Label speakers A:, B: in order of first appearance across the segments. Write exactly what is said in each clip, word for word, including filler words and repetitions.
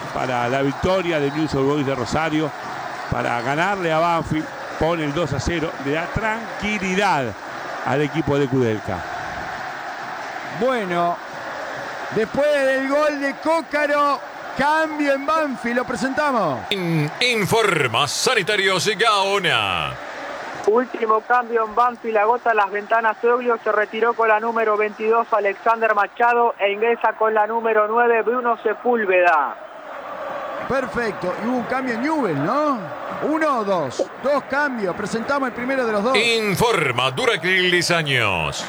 A: para la victoria de Newell's Old Boys de Rosario, para ganarle a Banfield, pone el dos a cero, le da tranquilidad al equipo de Kudelka.
B: Bueno, después del gol de Cócaro, cambio en Banfield, lo presentamos.
C: In, informa Sanitarios Gaona.
D: Último cambio en Banfield, agota las ventanas Oglio, se retiró con la número veintidós Alexander Machado e ingresa con la número nueve Bruno Sepúlveda.
B: Perfecto, y hubo un cambio en Newell's, ¿no? ¿Uno o dos? Dos cambios, presentamos el primero de los dos.
C: Informa Duracril años.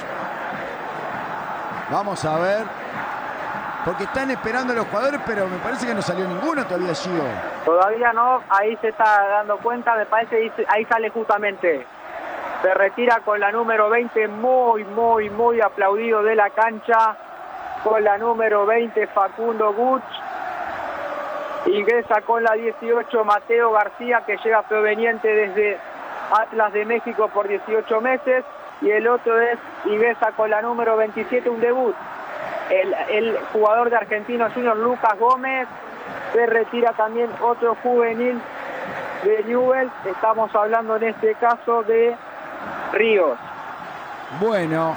B: Vamos a ver, porque están esperando a los jugadores, pero me parece que no salió ninguno todavía, Gio.
D: Todavía no, ahí se está dando cuenta, me parece, ahí sale justamente. Se retira con la número veinte, muy, muy, muy aplaudido de la cancha. Con la número veinte, Facundo Guch. Ingresa con la dieciocho, Mateo García, que llega proveniente desde Atlas de México por dieciocho meses. Y el otro es, ingresa con la número veintisiete, un debut. El, el jugador de Argentinos Juniors, Lucas Gómez. Se retira también otro juvenil de Newell's. Estamos hablando en este caso de Ríos.
B: Bueno,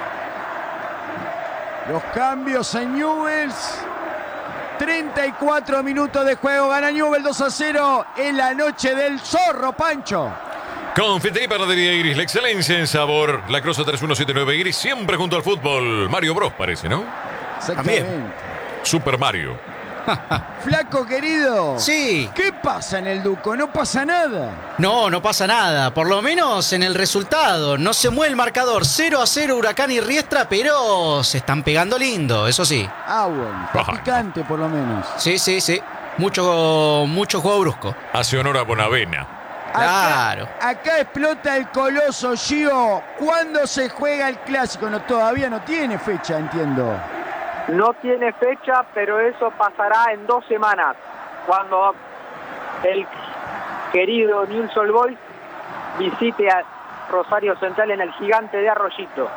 B: los cambios en Newell's. treinta y cuatro minutos de juego, gana Newell's dos a cero en la noche del zorro, Pancho.
C: Confitería y Panadería Iris, la excelencia en sabor. La Crosa tres uno siete nueve Iris, siempre junto al fútbol. Mario Bros parece, ¿no?
B: Exactamente.
C: También. Super Mario.
B: Flaco querido.
E: Sí.
B: ¿Qué pasa en el Duco? No pasa nada.
E: No, no pasa nada. Por lo menos en el resultado. No se mueve el marcador. cero a cero Huracán y Riestra, pero se están pegando lindo, eso sí.
B: Ah, bueno. Está picante por lo menos.
E: Sí, sí, sí. Mucho, mucho juego brusco.
C: Hace honor a Bonavena.
E: Claro.
B: Acá, acá explota el Coloso, Gio. ¿Cuándo se juega el clásico? No, todavía no tiene fecha, entiendo.
D: No tiene fecha, pero eso pasará en dos semanas, cuando el querido Newell's Old Boys visite a Rosario Central en el Gigante de Arroyito.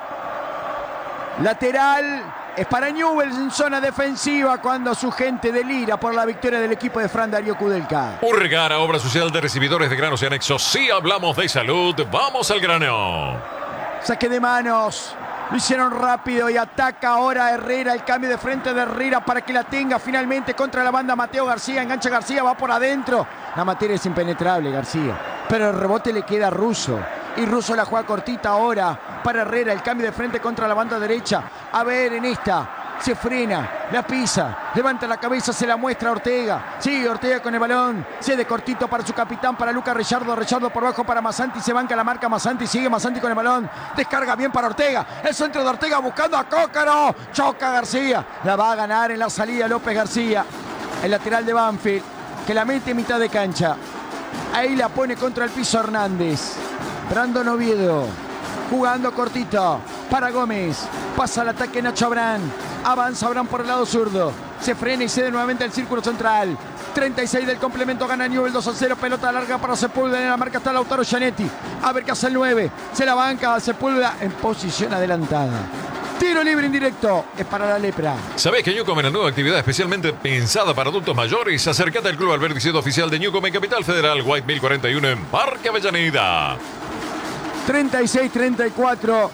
B: Lateral es para Newell's en zona defensiva cuando su gente delira por la victoria del equipo de Fran Darío Kudelka.
C: Urgara, obra social de recibidores de granos y anexos. Si hablamos de salud, vamos al grano.
B: Saque de manos. Lo hicieron rápido y ataca ahora Herrera. El cambio de frente de Herrera para que la tenga finalmente contra la banda Mateo García. Engancha García, va por adentro. La materia es impenetrable, García. Pero el rebote le queda a Russo. Y Russo la juega cortita ahora para Herrera. El cambio de frente contra la banda derecha. A ver en esta. Se frena, la pisa, levanta la cabeza, se la muestra a Ortega. Sigue Ortega con el balón. Cede cortito para su capitán, para Lucas Rechardo. Rechardo por bajo para Masanti. Se banca la marca Masanti. Sigue Masanti con el balón. Descarga bien para Ortega. El centro de Ortega buscando a Cócaro. Choca García. La va a ganar en la salida López García. El lateral de Banfield, que la mete en mitad de cancha. Ahí la pone contra el piso Hernández. Brandon Oviedo. Jugando cortito para Gómez. Pasa el ataque Nacho Abrán. Avanza Abrán por el lado zurdo. Se frena y cede nuevamente el círculo central. treinta y seis del complemento, gana Newell's dos a cero. Pelota larga para Sepúlveda. En la marca está Lautaro Gianetti. A ver qué hace el nueve. Se la banca a Sepúlveda en posición adelantada. Tiro libre indirecto. Es para la Lepra.
C: ¿Sabés que Newcom es una nueva actividad especialmente pensada para adultos mayores? Acércate al Club Alberdi, sitio oficial de Newcom en Capital Federal, White mil cuarenta y uno en Parque Avellaneda.
B: treinta y seis treinta y cuatro.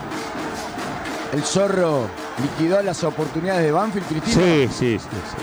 B: El Zorro liquidó las oportunidades de Banfield, Cristina.
A: Sí, sí, sí, sí.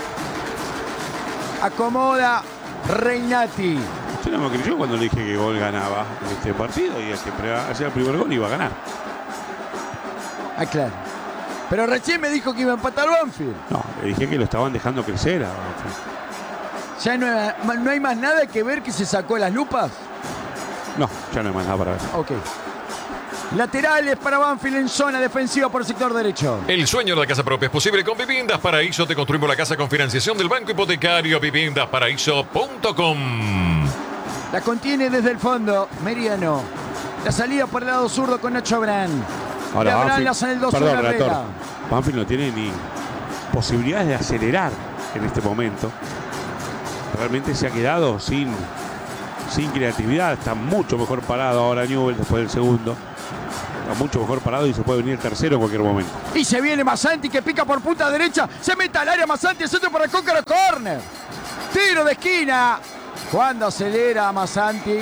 B: Acomoda Reinati.
A: Usted no me creyó cuando le dije que Gol ganaba en este partido y el que hacía el primer gol iba a ganar.
B: Ah, claro. Pero recién me dijo que iba a empatar Banfield.
A: No, le dije que lo estaban dejando crecer a Banfield.
B: ¿Ya no, no hay más nada que ver que se sacó las lupas?
A: No, ya no hay más nada para ver.
B: Ok. Laterales para Banfield en zona defensiva por el sector derecho.
C: El sueño de la casa propia es posible con Viviendas Paraíso. Te construimos la casa con financiación del Banco Hipotecario. Viviendas Paraíso punto com.
B: La contiene desde el fondo Meriano. La salida por el lado zurdo con Nacho Abrán.
A: Ahora,
B: Abrán
A: Banfield,
B: la hace en el dos
A: perdón,
B: Herrera.
A: relator, Banfield no tiene ni posibilidades de acelerar en este momento. Realmente se ha quedado sin, sin creatividad. Está mucho mejor parado ahora Newell's después del segundo. Está mucho mejor parado y se puede venir el tercero en cualquier momento.
B: Y se viene Masanti que pica por punta derecha. Se mete al área Masanti. El centro para Cócaro. Corner. córner. Tiro de esquina. Cuando acelera Massanti,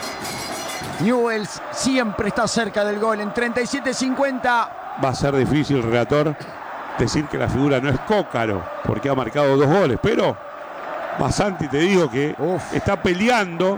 B: Newell's siempre está cerca del gol. En treinta y siete cincuenta.
A: Va a ser difícil, relator, decir que la figura no es Cócaro, porque ha marcado dos goles, pero Massanti, te digo que Uf. está peleando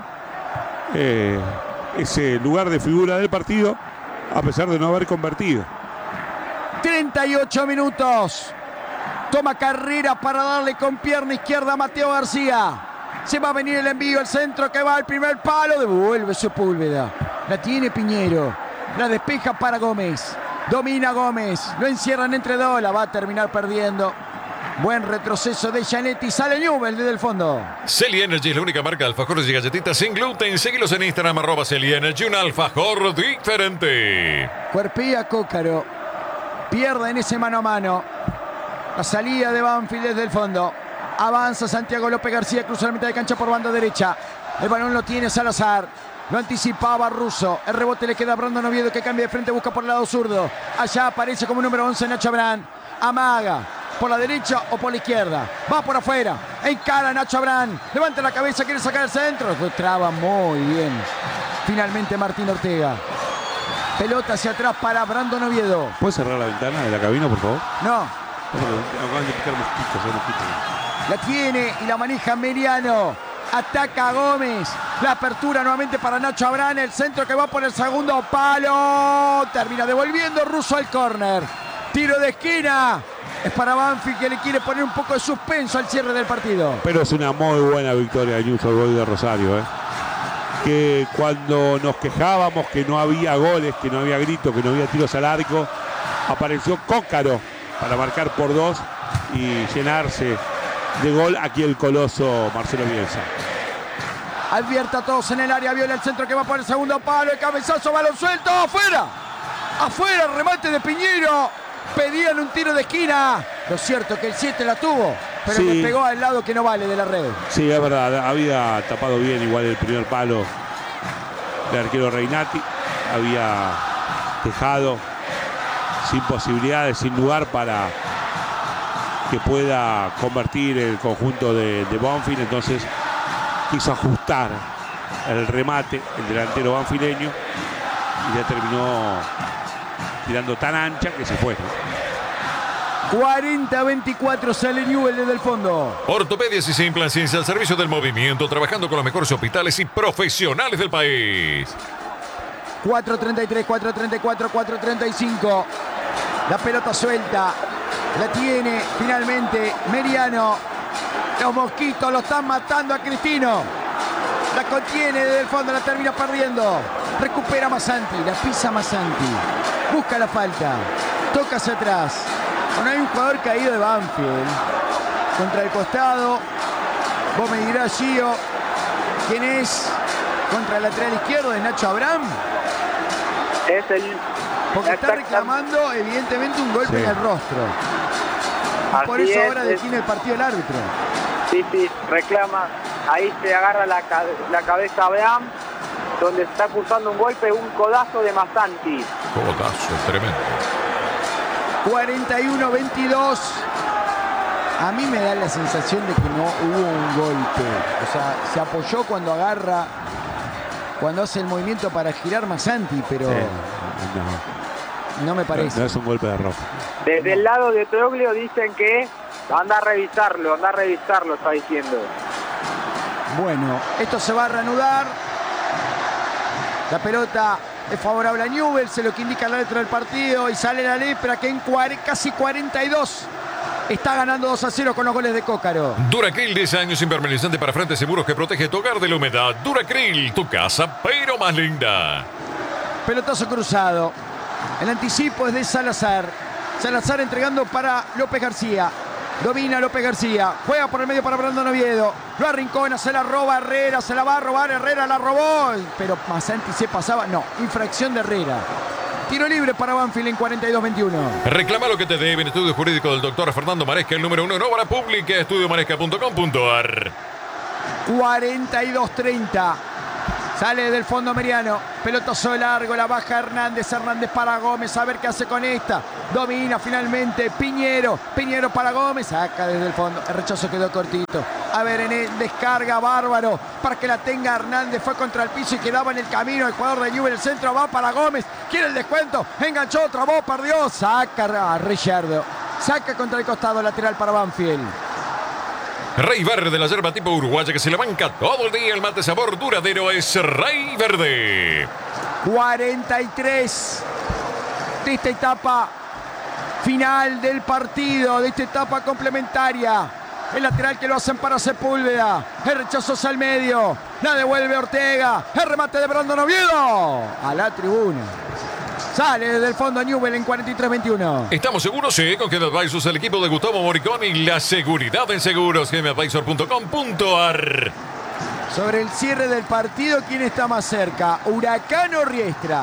A: eh, ese lugar de figura del partido, a pesar de no haber convertido.
B: treinta y ocho minutos. Toma carrera para darle con pierna izquierda a Mateo García. Se va a venir el envío, el centro que va al primer palo. Devuelve Sepúlveda. La tiene Piñero. La despeja para Gómez. Domina Gómez. Lo encierran entre dos. La va a terminar perdiendo. Buen retroceso de Gianetti. Sale Newell desde el fondo.
C: Celi Energy es la única marca de alfajores y galletitas sin gluten. Seguilos en Instagram, arroba Celi Energy, un alfajor diferente.
B: Cuerpía Cócaro. Pierde en ese mano a mano. La salida de Banfield desde el fondo. Avanza Santiago López García, cruza la mitad de cancha por banda derecha. El balón lo tiene Salazar. Lo anticipaba Russo. El rebote le queda a Brandon Oviedo, que cambia de frente, busca por el lado zurdo. Allá aparece como número once Nacho Abrán. Amaga. Por la derecha o por la izquierda. Va por afuera. Encara Nacho Abrán. Levanta la cabeza, quiere sacar el centro. Traba muy bien. Finalmente Martín Ortega. Pelota hacia atrás para Brandon Oviedo.
A: ¿Puedes cerrar la ventana de la cabina, por favor?
B: No.
A: Acaban de picar mosquitos, hay mosquitos.
B: La tiene y la maneja Meriano. Ataca a Gómez. La apertura nuevamente para Nacho Abrán. El centro que va por el segundo palo. Termina devolviendo Russo al córner. Tiro de esquina. Es para Banfield, que le quiere poner un poco de suspenso al cierre del partido.
A: Pero es una muy buena victoria de Newell's Old Boys de Rosario. ¿eh? Que cuando nos quejábamos que no había goles, que no había gritos, que no había tiros al arco, apareció Cócaro para marcar por dos y llenarse de gol aquí el coloso Marcelo Bielsa.
B: Advierte a todos en el área, viola el centro que va por el segundo palo, el cabezazo, balón suelto, afuera, afuera, remate de Piñero, pedían un tiro de esquina, lo cierto es que el siete la tuvo, pero
A: sí,
B: le pegó al lado que no vale de la red.
A: Sí, es verdad, había tapado bien igual el primer palo del arquero Reinati, había dejado sin posibilidades, sin lugar para que pueda convertir el conjunto de, de Banfield. Entonces quiso ajustar el remate, el delantero banfileño, y ya terminó tirando tan ancha que se fue.
B: cuarenta a veinticuatro sale Newell desde el fondo.
C: Ortopedias y Simplan Ciencia al servicio del movimiento, trabajando con los mejores hospitales y profesionales del país.
B: cuatro treinta y tres, cuatro treinta y cuatro, cuatro treinta y cinco. La pelota suelta. La tiene finalmente Meriano. Los mosquitos lo están matando a Cristino. La contiene desde el fondo, la termina perdiendo. Recupera Massanti, la pisa Massanti. Busca la falta. Toca hacia atrás. Bueno, hay un jugador caído de Banfield. Contra el costado. Vos me dirás, Gio, ¿quién es? Contra el lateral izquierdo de Nacho Abrán.
D: Es el...
B: Porque está reclamando evidentemente un golpe
A: sí.
B: en el rostro. Y por
D: Así
B: eso
D: es,
B: ahora
D: es...
B: detiene el partido el árbitro.
D: Sí, sí, reclama. Ahí se agarra la, la cabeza a Abraham, donde está acusando un golpe, un codazo de Massanti.
C: Codazo, tremendo.
B: cuarenta y uno veintidós. A mí me da la sensación de que no hubo un golpe. O sea, se apoyó cuando agarra, cuando hace el movimiento para girar Massanti, pero...
A: Sí. No.
B: No me parece.
A: No, no es un golpe de roja.
D: Desde el lado de Troglio dicen que anda a revisarlo, anda a revisarlo, está diciendo.
B: Bueno, esto se va a reanudar. La pelota es favorable a Newell, se lo que indica la letra del partido, y sale la lepra que en casi cuarenta y dos está ganando dos a cero con los goles de Cócaro.
C: Duracril, diez años impermeabilizante para frentes seguros que protege tu hogar de la humedad. Duracril, tu casa, pero más linda.
B: Pelotazo cruzado. El anticipo es de Salazar. Salazar entregando para López García. Domina López García. Juega por el medio para Brandon Oviedo. Lo arrincona, se la roba Herrera. Se la va a robar Herrera, la robó. Pero Massanti se pasaba. No, infracción de Herrera. Tiro libre para Banfield en cuarenta y dos veintiuno.
C: Reclama lo que te deben. Estudio jurídico del doctor Fernando Maresca, el número uno en obra pública. estudio maresca punto com punto a r.
B: cuarenta y dos treinta. Sale del fondo Meriano. Pelotazo largo. La baja Hernández. Hernández para Gómez. A ver qué hace con esta. Domina finalmente Piñero. Piñero para Gómez. Saca desde el fondo. El rechazo quedó cortito. A ver, en el descarga bárbaro para que la tenga Hernández. Fue contra el piso y quedaba en el camino. El jugador de Newell. El centro va para Gómez. Quiere el descuento. Enganchó otra voz. Perdió. Saca a Richardo. Saca contra el costado lateral para Banfield.
C: Rey Verde, la yerba tipo uruguaya que se le banca todo el día. El mate sabor duradero es Rey Verde.
B: cuarenta y tres de esta etapa final del partido, de esta etapa complementaria. El lateral que lo hacen para Sepúlveda. El rechazo hacia el medio. La devuelve Ortega. El remate de Brandon Oviedo. A la tribuna. Sale desde el fondo Newell en cuarenta y tres veintiuno.
C: ¿Estamos seguros? Sí, con Game Advisors, el equipo de Gustavo Moricón y la seguridad en seguros. game advisor punto com punto a r.
B: Sobre el cierre del partido, ¿quién está más cerca? ¿Huracán o Riestra?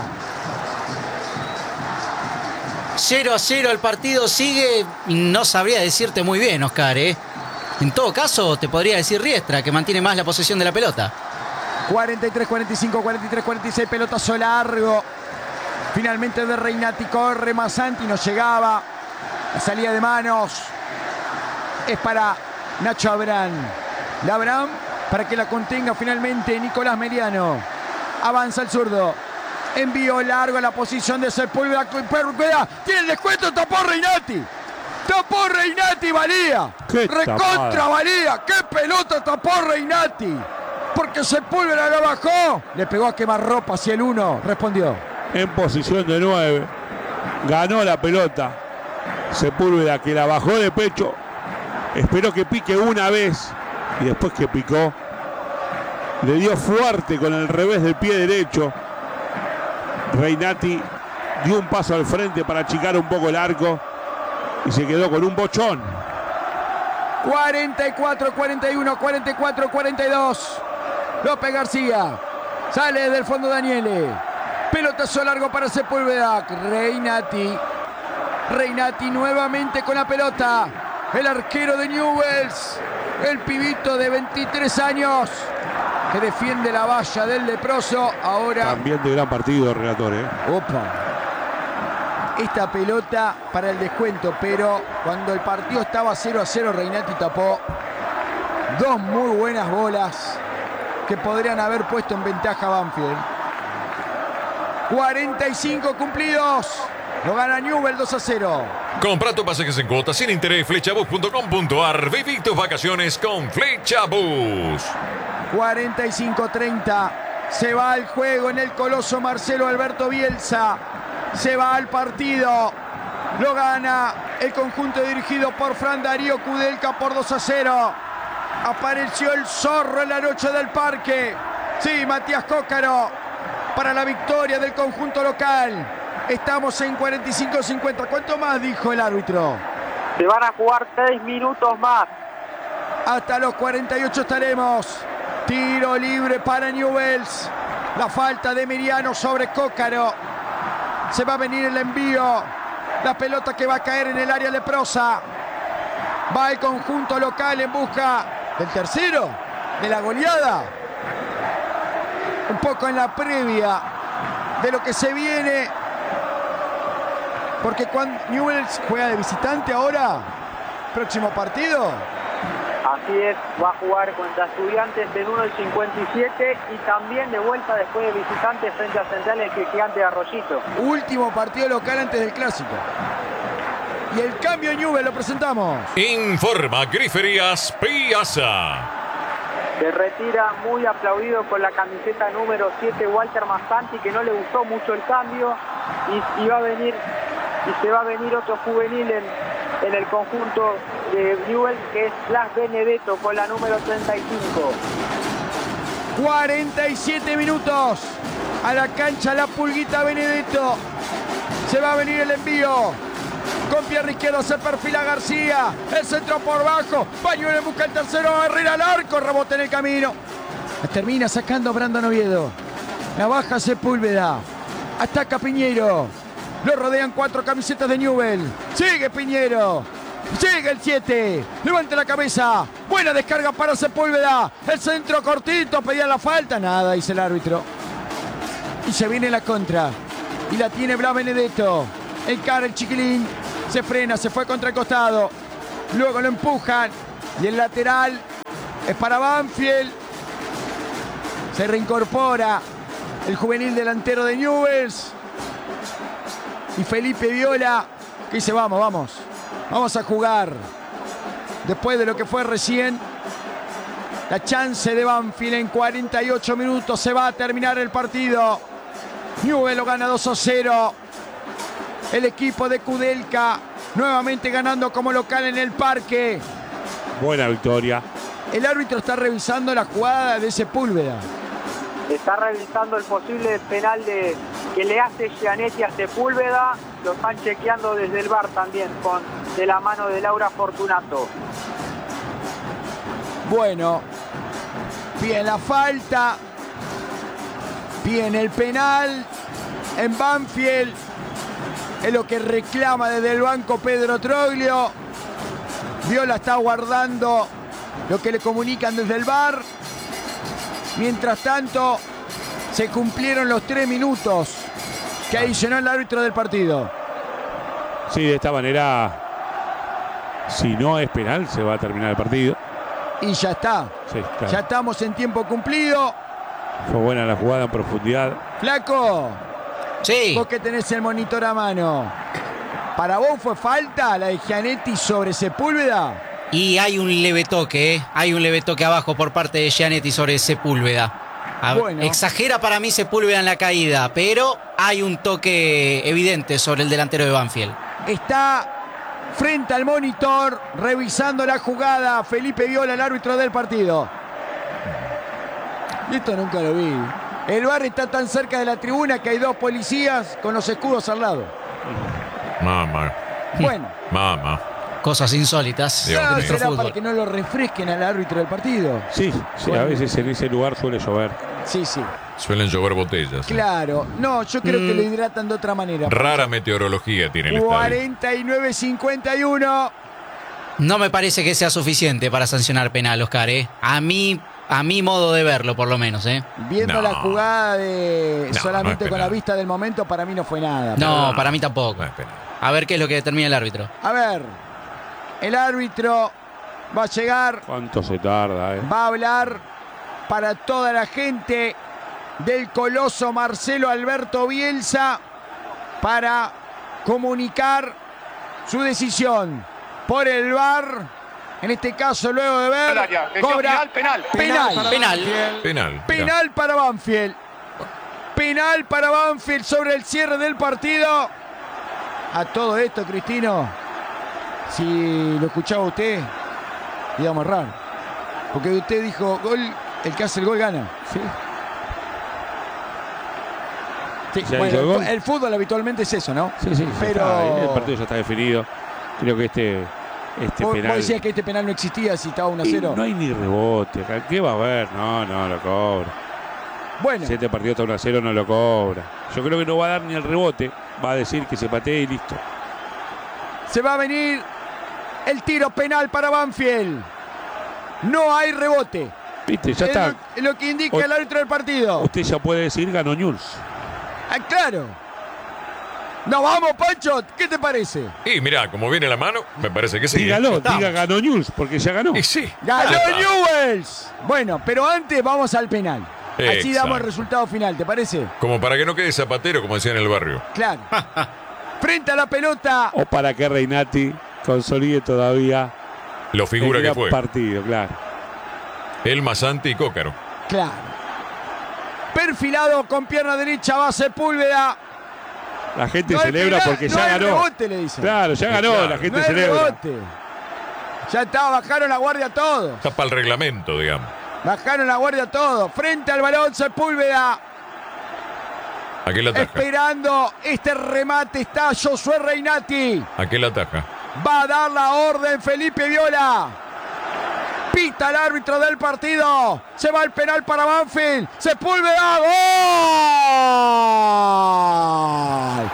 E: cero a cero el partido sigue. No sabría decirte muy bien, Oscar, ¿eh? En todo caso, te podría decir Riestra, que mantiene más la posesión de la pelota.
B: cuarenta y tres cuarenta y cinco, cuarenta y tres cuarenta y seis, pelotazo largo. Finalmente de Reinati, corre Masanti, no llegaba. La salida de manos es para Nacho Abrán. La Abrán para que la contenga finalmente Nicolás Meriano. Avanza el zurdo. Envío largo a la posición de Sepúlveda. Tiene el descuento, tapó Reinati. Tapó Reinati, valía. Recontra valía. ¡Qué pelota tapó Reinati! Porque Sepúlveda la bajó. Le pegó a quemarropa hacia el uno. Respondió.
A: En posición de nueve. Ganó la pelota. Sepúlveda que la bajó de pecho. Esperó que pique una vez. Y después que picó, le dio fuerte con el revés del pie derecho. Reinati dio un paso al frente para achicar un poco el arco. Y se quedó con un bochón.
B: cuarenta y cuatro cuarenta y uno, cuarenta y cuatro cuarenta y dos. López García. Sale del fondo Daniele. Pelotazo largo para Sepúlveda. Reinati. Reinati nuevamente con la pelota. El arquero de Newell's. El pibito de veintitrés años. Que defiende la valla del leproso. Ahora.
A: También de gran partido, relator, ¿eh?
B: Opa. Esta pelota para el descuento. Pero cuando el partido estaba cero a cero, Reinati tapó dos muy buenas bolas que podrían haber puesto en ventaja a Banfield. cuarenta y cinco cumplidos. Lo gana Newell dos a cero.
C: Compra tu pasajes en cuotas sin interés. flechabus punto com punto a r. Viví tus vacaciones con Flechabus.
B: cuarenta y cinco treinta. Se va al juego en el Coloso Marcelo Alberto Bielsa. Se va al partido. Lo gana el conjunto dirigido por Fran Darío Kudelka por dos a cero. Apareció el zorro en la noche del Parque. Sí, Matías Cócaro para la victoria del conjunto local. Estamos en cuarenta y cinco cincuenta. ¿Cuánto más dijo el árbitro?
D: Se van a jugar seis minutos más.
B: Hasta los cuarenta y ocho estaremos. Tiro libre para Newell's. La falta de Meriano sobre Cócaro. Se va a venir el envío. La pelota que va a caer en el área leprosa. Va el conjunto local en busca del tercero, de la goleada. Un poco en la previa de lo que se viene. Porque cuando Newell's juega de visitante ahora, próximo partido.
D: Así es, va a jugar contra Estudiantes en uno del cincuenta y siete y también de vuelta después de visitante frente a Central, el Gigante de Arroyito.
B: Último partido local antes del Clásico. Y el cambio en Newell lo presentamos.
C: Informa Griferías Piazza.
D: Se retira muy aplaudido con la camiseta número siete Walter Masanti, que no le gustó mucho el cambio. Y, y va a venir, y se va a venir otro juvenil en, en el conjunto de Newell, que es Blas Benedetto con la número treinta y cinco.
B: cuarenta y siete minutos. A la cancha la Pulguita Benedetto. Se va a venir el envío. Con pierna izquierda se perfila García. El centro por bajo. Pañuelo busca el tercero. Herrera al arco. Rebote en el camino. La termina sacando Brandon Oviedo. La baja Sepúlveda. Ataca Piñero. Lo rodean cuatro camisetas de Newell. Sigue Piñero. Sigue el siete. Levanta la cabeza. Buena descarga para Sepúlveda. El centro cortito. Pedía la falta. Nada, dice el árbitro. Y se viene la contra. Y la tiene Blas Benedetto. Encara el chiquilín. Se frena, se fue contra el costado. Luego lo empujan. Y el lateral es para Banfield. Se reincorpora el juvenil delantero de Newell's. Y Felipe Viola, que dice, vamos, vamos. Vamos a jugar. Después de lo que fue recién, la chance de Banfield en cuarenta y ocho minutos. Se va a terminar el partido. Newell's lo gana dos a cero. El equipo de Kudelka nuevamente ganando como local en el parque.
A: Buena victoria.
B: El árbitro está revisando la jugada de Sepúlveda.
D: Está revisando el posible penal de, que le hace Gianetti a Sepúlveda. Lo están chequeando desde el V A R también, con, de la mano de Laura Fortunato.
B: Bueno, bien la falta, bien el penal en Banfield. Es lo que reclama desde el banco Pedro Troglio. Viola está guardando lo que le comunican desde el V A R. Mientras tanto, se cumplieron los tres minutos que adicionó el árbitro del partido.
A: Sí, de esta manera, si no es penal, se va a terminar el partido.
B: Y ya está.
A: Sí, claro.
B: Ya estamos en tiempo cumplido.
A: Fue buena la jugada en profundidad.
B: Flaco,
E: Sí.
B: vos que tenés el monitor a mano, ¿para vos fue falta la de Gianetti sobre Sepúlveda?
E: Y hay un leve toque, ¿eh? Hay un leve toque abajo por parte de Gianetti sobre Sepúlveda. A-
B: Bueno.
E: Exagera para mí Sepúlveda en la caída, pero hay un toque evidente sobre el delantero de Banfield.
B: Está frente al monitor, revisando la jugada, Felipe Viola, el árbitro del partido. Y esto nunca lo vi. El V A R está tan cerca de la tribuna que hay dos policías con los escudos al lado.
C: Mamá,
B: Bueno,
C: mamá.
E: Cosas insólitas.
C: Dios
B: claro,
C: mío.
E: Nuestro
B: será
E: fútbol.
B: para que no lo refresquen al árbitro del partido.
A: Sí, sí, a veces en ese lugar suele llover.
B: Sí, sí.
C: Suelen llover botellas. ¿eh?
B: Claro. No, yo creo que lo hidratan de otra manera.
C: Rara meteorología tiene el estadio.
B: cuarenta y nueve cincuenta y uno.
E: No me parece que sea suficiente para sancionar penal, Oscar, ¿eh? A mí, a mi modo de verlo, por lo menos, ¿eh?
B: Viendo
C: No.
B: la jugada de
C: No,
B: solamente
C: no es
B: con la
C: penal.
B: vista del momento, para mí no fue nada.
E: No, para mí tampoco.
C: No es penal.
E: A ver qué es lo que determina el árbitro.
B: A ver, el árbitro va a llegar,
A: ¿Cuánto se tarda, eh?
B: va a hablar para toda la gente del coloso Marcelo Alberto Bielsa para comunicar su decisión por el V A R. En este caso, luego de ver, cobra penal. Penal.
E: Penal.
C: Penal. mirá.
B: Penal para Banfield. Penal para Banfield sobre el cierre del partido. A todo esto, Cristino, si lo escuchaba usted, íbamos raro. Porque usted dijo, gol, el que hace el gol gana.
A: Sí.
B: Sí,
A: ¿Ya
B: bueno,
A: hizo el
B: el,
A: gol?
B: el fútbol habitualmente es eso, ¿no?
A: Sí, sí, ya
B: Pero-
A: está, el partido ya está definido. Creo que este, este
B: Vos,
A: penal.
B: vos decías que este penal no existía si estaba uno a
A: Y
B: cero.
A: no hay ni rebote. acá. ¿Qué va a haber? No, no lo cobra.
B: Bueno,
A: Si este partido está uno a cero, no lo cobra. Yo creo que no va a dar ni el rebote. Va a decir que se patee y listo.
B: se va a venir el tiro penal para Banfield. No hay rebote.
A: Viste, ya
B: es
A: está.
B: lo, es lo que indica
A: O-
B: el árbitro del partido.
A: Usted ya puede decir ganó Newell's.
B: Ah, claro. No, vamos, Pancho. ¿Qué te parece?
C: Y mirá, como viene la mano, me parece que sí.
A: Dígalo,
E: estamos.
A: diga ganó Newell's, porque ya ganó.
C: Y sí.
B: ¡Ganó
C: Ya está.
B: Newell's! Bueno, pero antes vamos al penal. Así
C: Exacto.
B: damos el resultado final, ¿te parece?
C: Como para que no quede zapatero, como decían en el barrio.
B: Claro. Frente a la pelota.
A: O para que Reinati consolide todavía
C: Lo figura
A: el
C: que
A: gran
C: fue.
A: partido, claro.
C: El Masanti y Cócaro.
B: Claro. Perfilado con pierna derecha, va Sepúlveda.
A: La gente
B: No hay
A: celebra
B: penal,
A: porque
B: no
A: ya
B: hay
A: ganó.
B: rebote, le dicen.
A: Claro, ya ganó,
C: Claro.
A: la gente
B: No hay
A: celebra.
B: rebote. Ya está, bajaron la guardia todos.
C: Está para el reglamento, digamos.
B: Bajaron la guardia todos. Frente al balón, Sepúlveda.
C: Aquel ataja.
B: Esperando este remate está Josué Reinati.
C: Aquel ataja.
B: Va a dar la orden Felipe Viola. Pita el árbitro del partido. Se va el penal para Banfield. Sepúlveda. ¡Gol!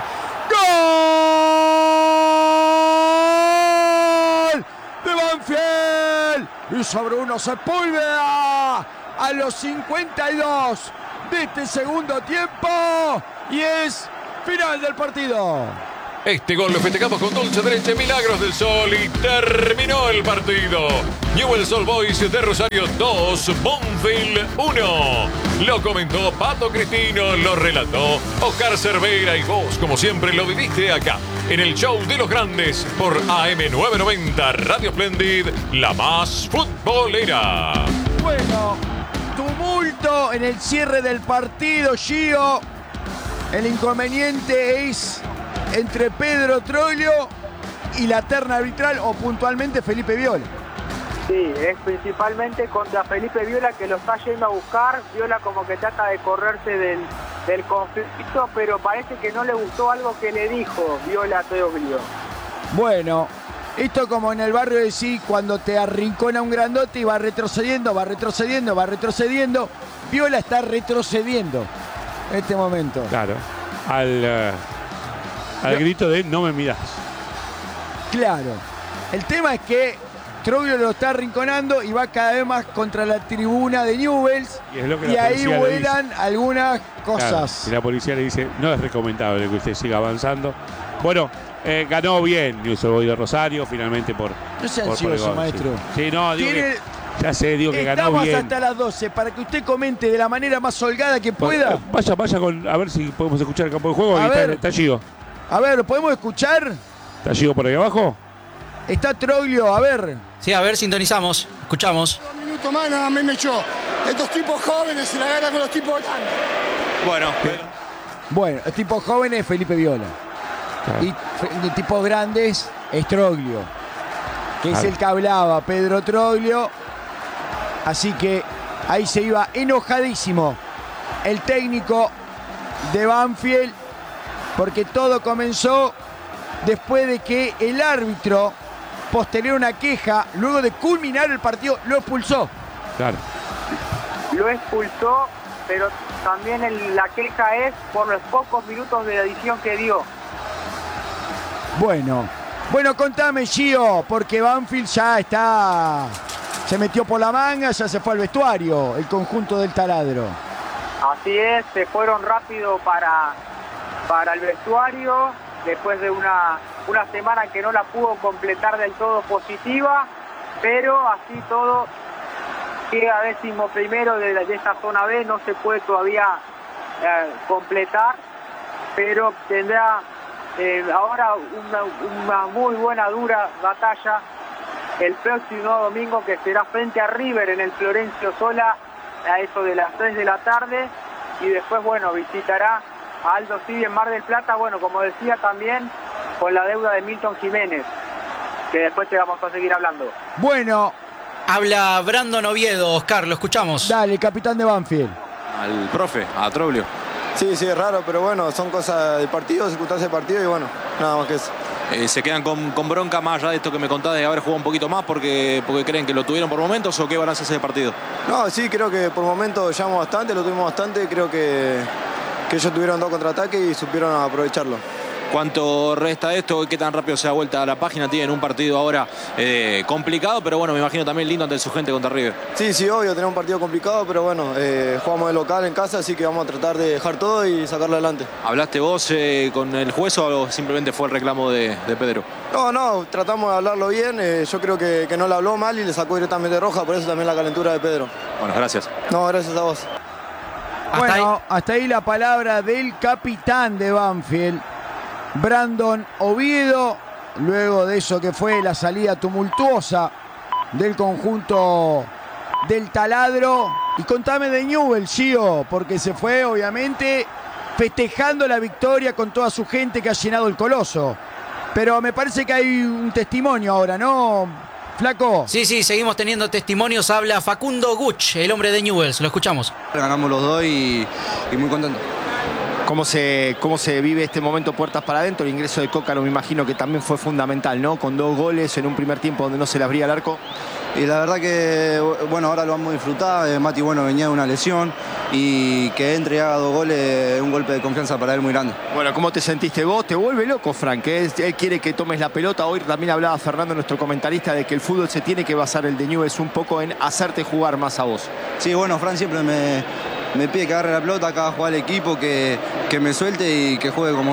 B: ¡Gol! De Banfield. Y sobre uno Sepúlveda. A los cincuenta y dos de este segundo tiempo. Y es final del partido.
C: Este gol lo festejamos con dulce derecha, Milagros del Sol, y terminó el partido. Newell's Old Boys de Rosario dos, Banfield uno. Lo comentó Pato Cristino, lo relató Oscar Cervera y vos, como siempre, lo viviste acá, en el show de los grandes por A M novecientos noventa Radio Splendid, la más futbolera.
B: Bueno, tumulto en el cierre del partido, Gio. El inconveniente es entre Pedro Troglio y la terna arbitral, o puntualmente Felipe Viola.
D: Sí, es principalmente contra Felipe Viola, que lo está yendo a buscar. Viola como que trata de correrse del, del conflicto, pero parece que no le gustó algo que le dijo Viola a Troglio.
B: Bueno, esto como en el barrio de sí, cuando te arrincona un grandote y va retrocediendo, va retrocediendo, va retrocediendo. Viola está retrocediendo en este momento.
A: Claro, al, uh, al
B: Yo...
A: grito de no me mirás.
B: Claro, el tema es que Troglio lo está arrinconando y va cada vez más contra la tribuna de Newell's.
A: Y, es lo que
B: y
A: la
B: ahí
A: policía le
B: vuelan
A: dice.
B: algunas
A: Claro,
B: cosas.
A: y la policía le dice, no es recomendable que usted siga avanzando. Bueno, eh, ganó bien Newell's Old Boys de Rosario, finalmente por...
B: No sea
A: por- por el
B: ansioso,
A: gol,
B: maestro.
A: Sí, sí no, digo
B: Tiene-
A: que, ya sé, digo que ganó
B: Estamos
A: bien.
B: hasta las doce para que usted comente de la manera más holgada que pueda.
A: Eh, Vaya, vaya con, a ver si podemos escuchar el campo de juego.
B: A
A: Ahí está,
B: ver.
A: está Gio.
B: A ver, ¿lo podemos escuchar?
A: ¿Está Gio por ahí abajo?
B: Está Troglio, a ver.
E: Sí, a ver, sintonizamos, escuchamos.
F: Un minuto más nada más me echó. Estos tipos jóvenes se la ganan con los tipos grandes.
G: Bueno,
B: Bueno, el tipo joven es Felipe Viola.
A: Claro.
B: Y fe- de tipos grandes es Troglio, que es
A: Claro.
B: el que hablaba, Pedro Troglio. Así que ahí se iba enojadísimo el técnico de Banfield, porque todo comenzó después de que el árbitro, posterior a una queja, luego de culminar el partido, lo expulsó.
A: Claro.
D: Lo expulsó, pero también el- la queja es por los pocos minutos de adición que dio.
B: Bueno, bueno, contame, Gio, porque Banfield ya está, se metió por la manga, ya se fue al vestuario, el conjunto del taladro.
D: Así es, se fueron rápido para, para el vestuario, después de una, una semana que no la pudo completar del todo positiva, pero así todo queda décimo primero de, de esta zona B, no se puede todavía eh, completar, pero tendrá eh, ahora una, una muy buena, dura batalla el próximo domingo, que será frente a River en el Florencio Sola a eso de las tres de la tarde, y después, bueno, visitará a Aldo Civi en Mar del Plata, bueno, como decía también, con la deuda de Milton Jiménez, que después te vamos a seguir hablando.
B: Bueno,
E: Habla Brandon Oviedo, Oscar, lo escuchamos.
B: dale, capitán de Banfield.
G: al profe, a Troglio.
H: Sí, sí, es raro, pero bueno, son cosas del partido, circunstancias del partido y bueno, nada más que eso.
G: Eh, ¿Se quedan con, con bronca más allá de esto que me contás de haber jugado un poquito más porque, porque creen que lo tuvieron por momentos o qué balance hace de partido?
H: No, sí, creo que por momentos llevamos bastante, lo tuvimos bastante, creo que, que ellos tuvieron dos contraataques y supieron aprovecharlo.
G: ¿Cuánto resta esto? ¿Qué tan rápido se da vuelta a la página? Tienen un partido ahora eh, complicado, pero bueno, me imagino también lindo ante su gente contra River.
H: Sí, sí, obvio, tenemos un partido complicado, pero bueno, eh, jugamos de local en casa, así que vamos a tratar de dejar todo y sacarlo adelante.
G: ¿Hablaste vos eh, con el juez o simplemente fue el reclamo de, de Pedro?
H: No, no, tratamos de hablarlo bien, eh, yo creo que, que no le habló mal y le sacó directamente roja, por eso también la calentura de Pedro.
G: Bueno, gracias.
H: No, gracias a vos.
E: Hasta
B: Bueno,
E: ahí.
B: hasta ahí la palabra del capitán de Banfield, Brandon Oviedo, luego de eso que fue la salida tumultuosa del conjunto del taladro. Y contame de Newell, Gio, porque se fue obviamente festejando la victoria con toda su gente que ha llenado el Coloso. Pero me parece que hay un testimonio ahora, ¿no, Flaco?
E: Sí, sí, seguimos teniendo testimonios. Habla Facundo Guch, el hombre de Newell's, lo escuchamos.
I: Ganamos los dos y, y muy contento. ¿Cómo se, ¿Cómo se vive este momento puertas para adentro? El ingreso de Cócaro me imagino que también fue fundamental, ¿no? Con dos goles en un primer tiempo donde no se le abría el arco.
J: Y la verdad que, bueno, ahora lo vamos a disfrutar. Eh, Mati, bueno, venía de una lesión y que entre y haga dos goles es un golpe de confianza para él muy grande.
I: Bueno, ¿cómo te sentiste vos? Te vuelve loco, Frank. Él, él quiere que tomes la pelota. Hoy también hablaba Fernando, nuestro comentarista, de que el fútbol se tiene que basar, el de Newell's, un poco en hacerte jugar más a vos.
J: Sí, bueno, Fran siempre me, me pide que agarre la pelota, que haga jugar al equipo, que, que me suelte y que juegue como sé.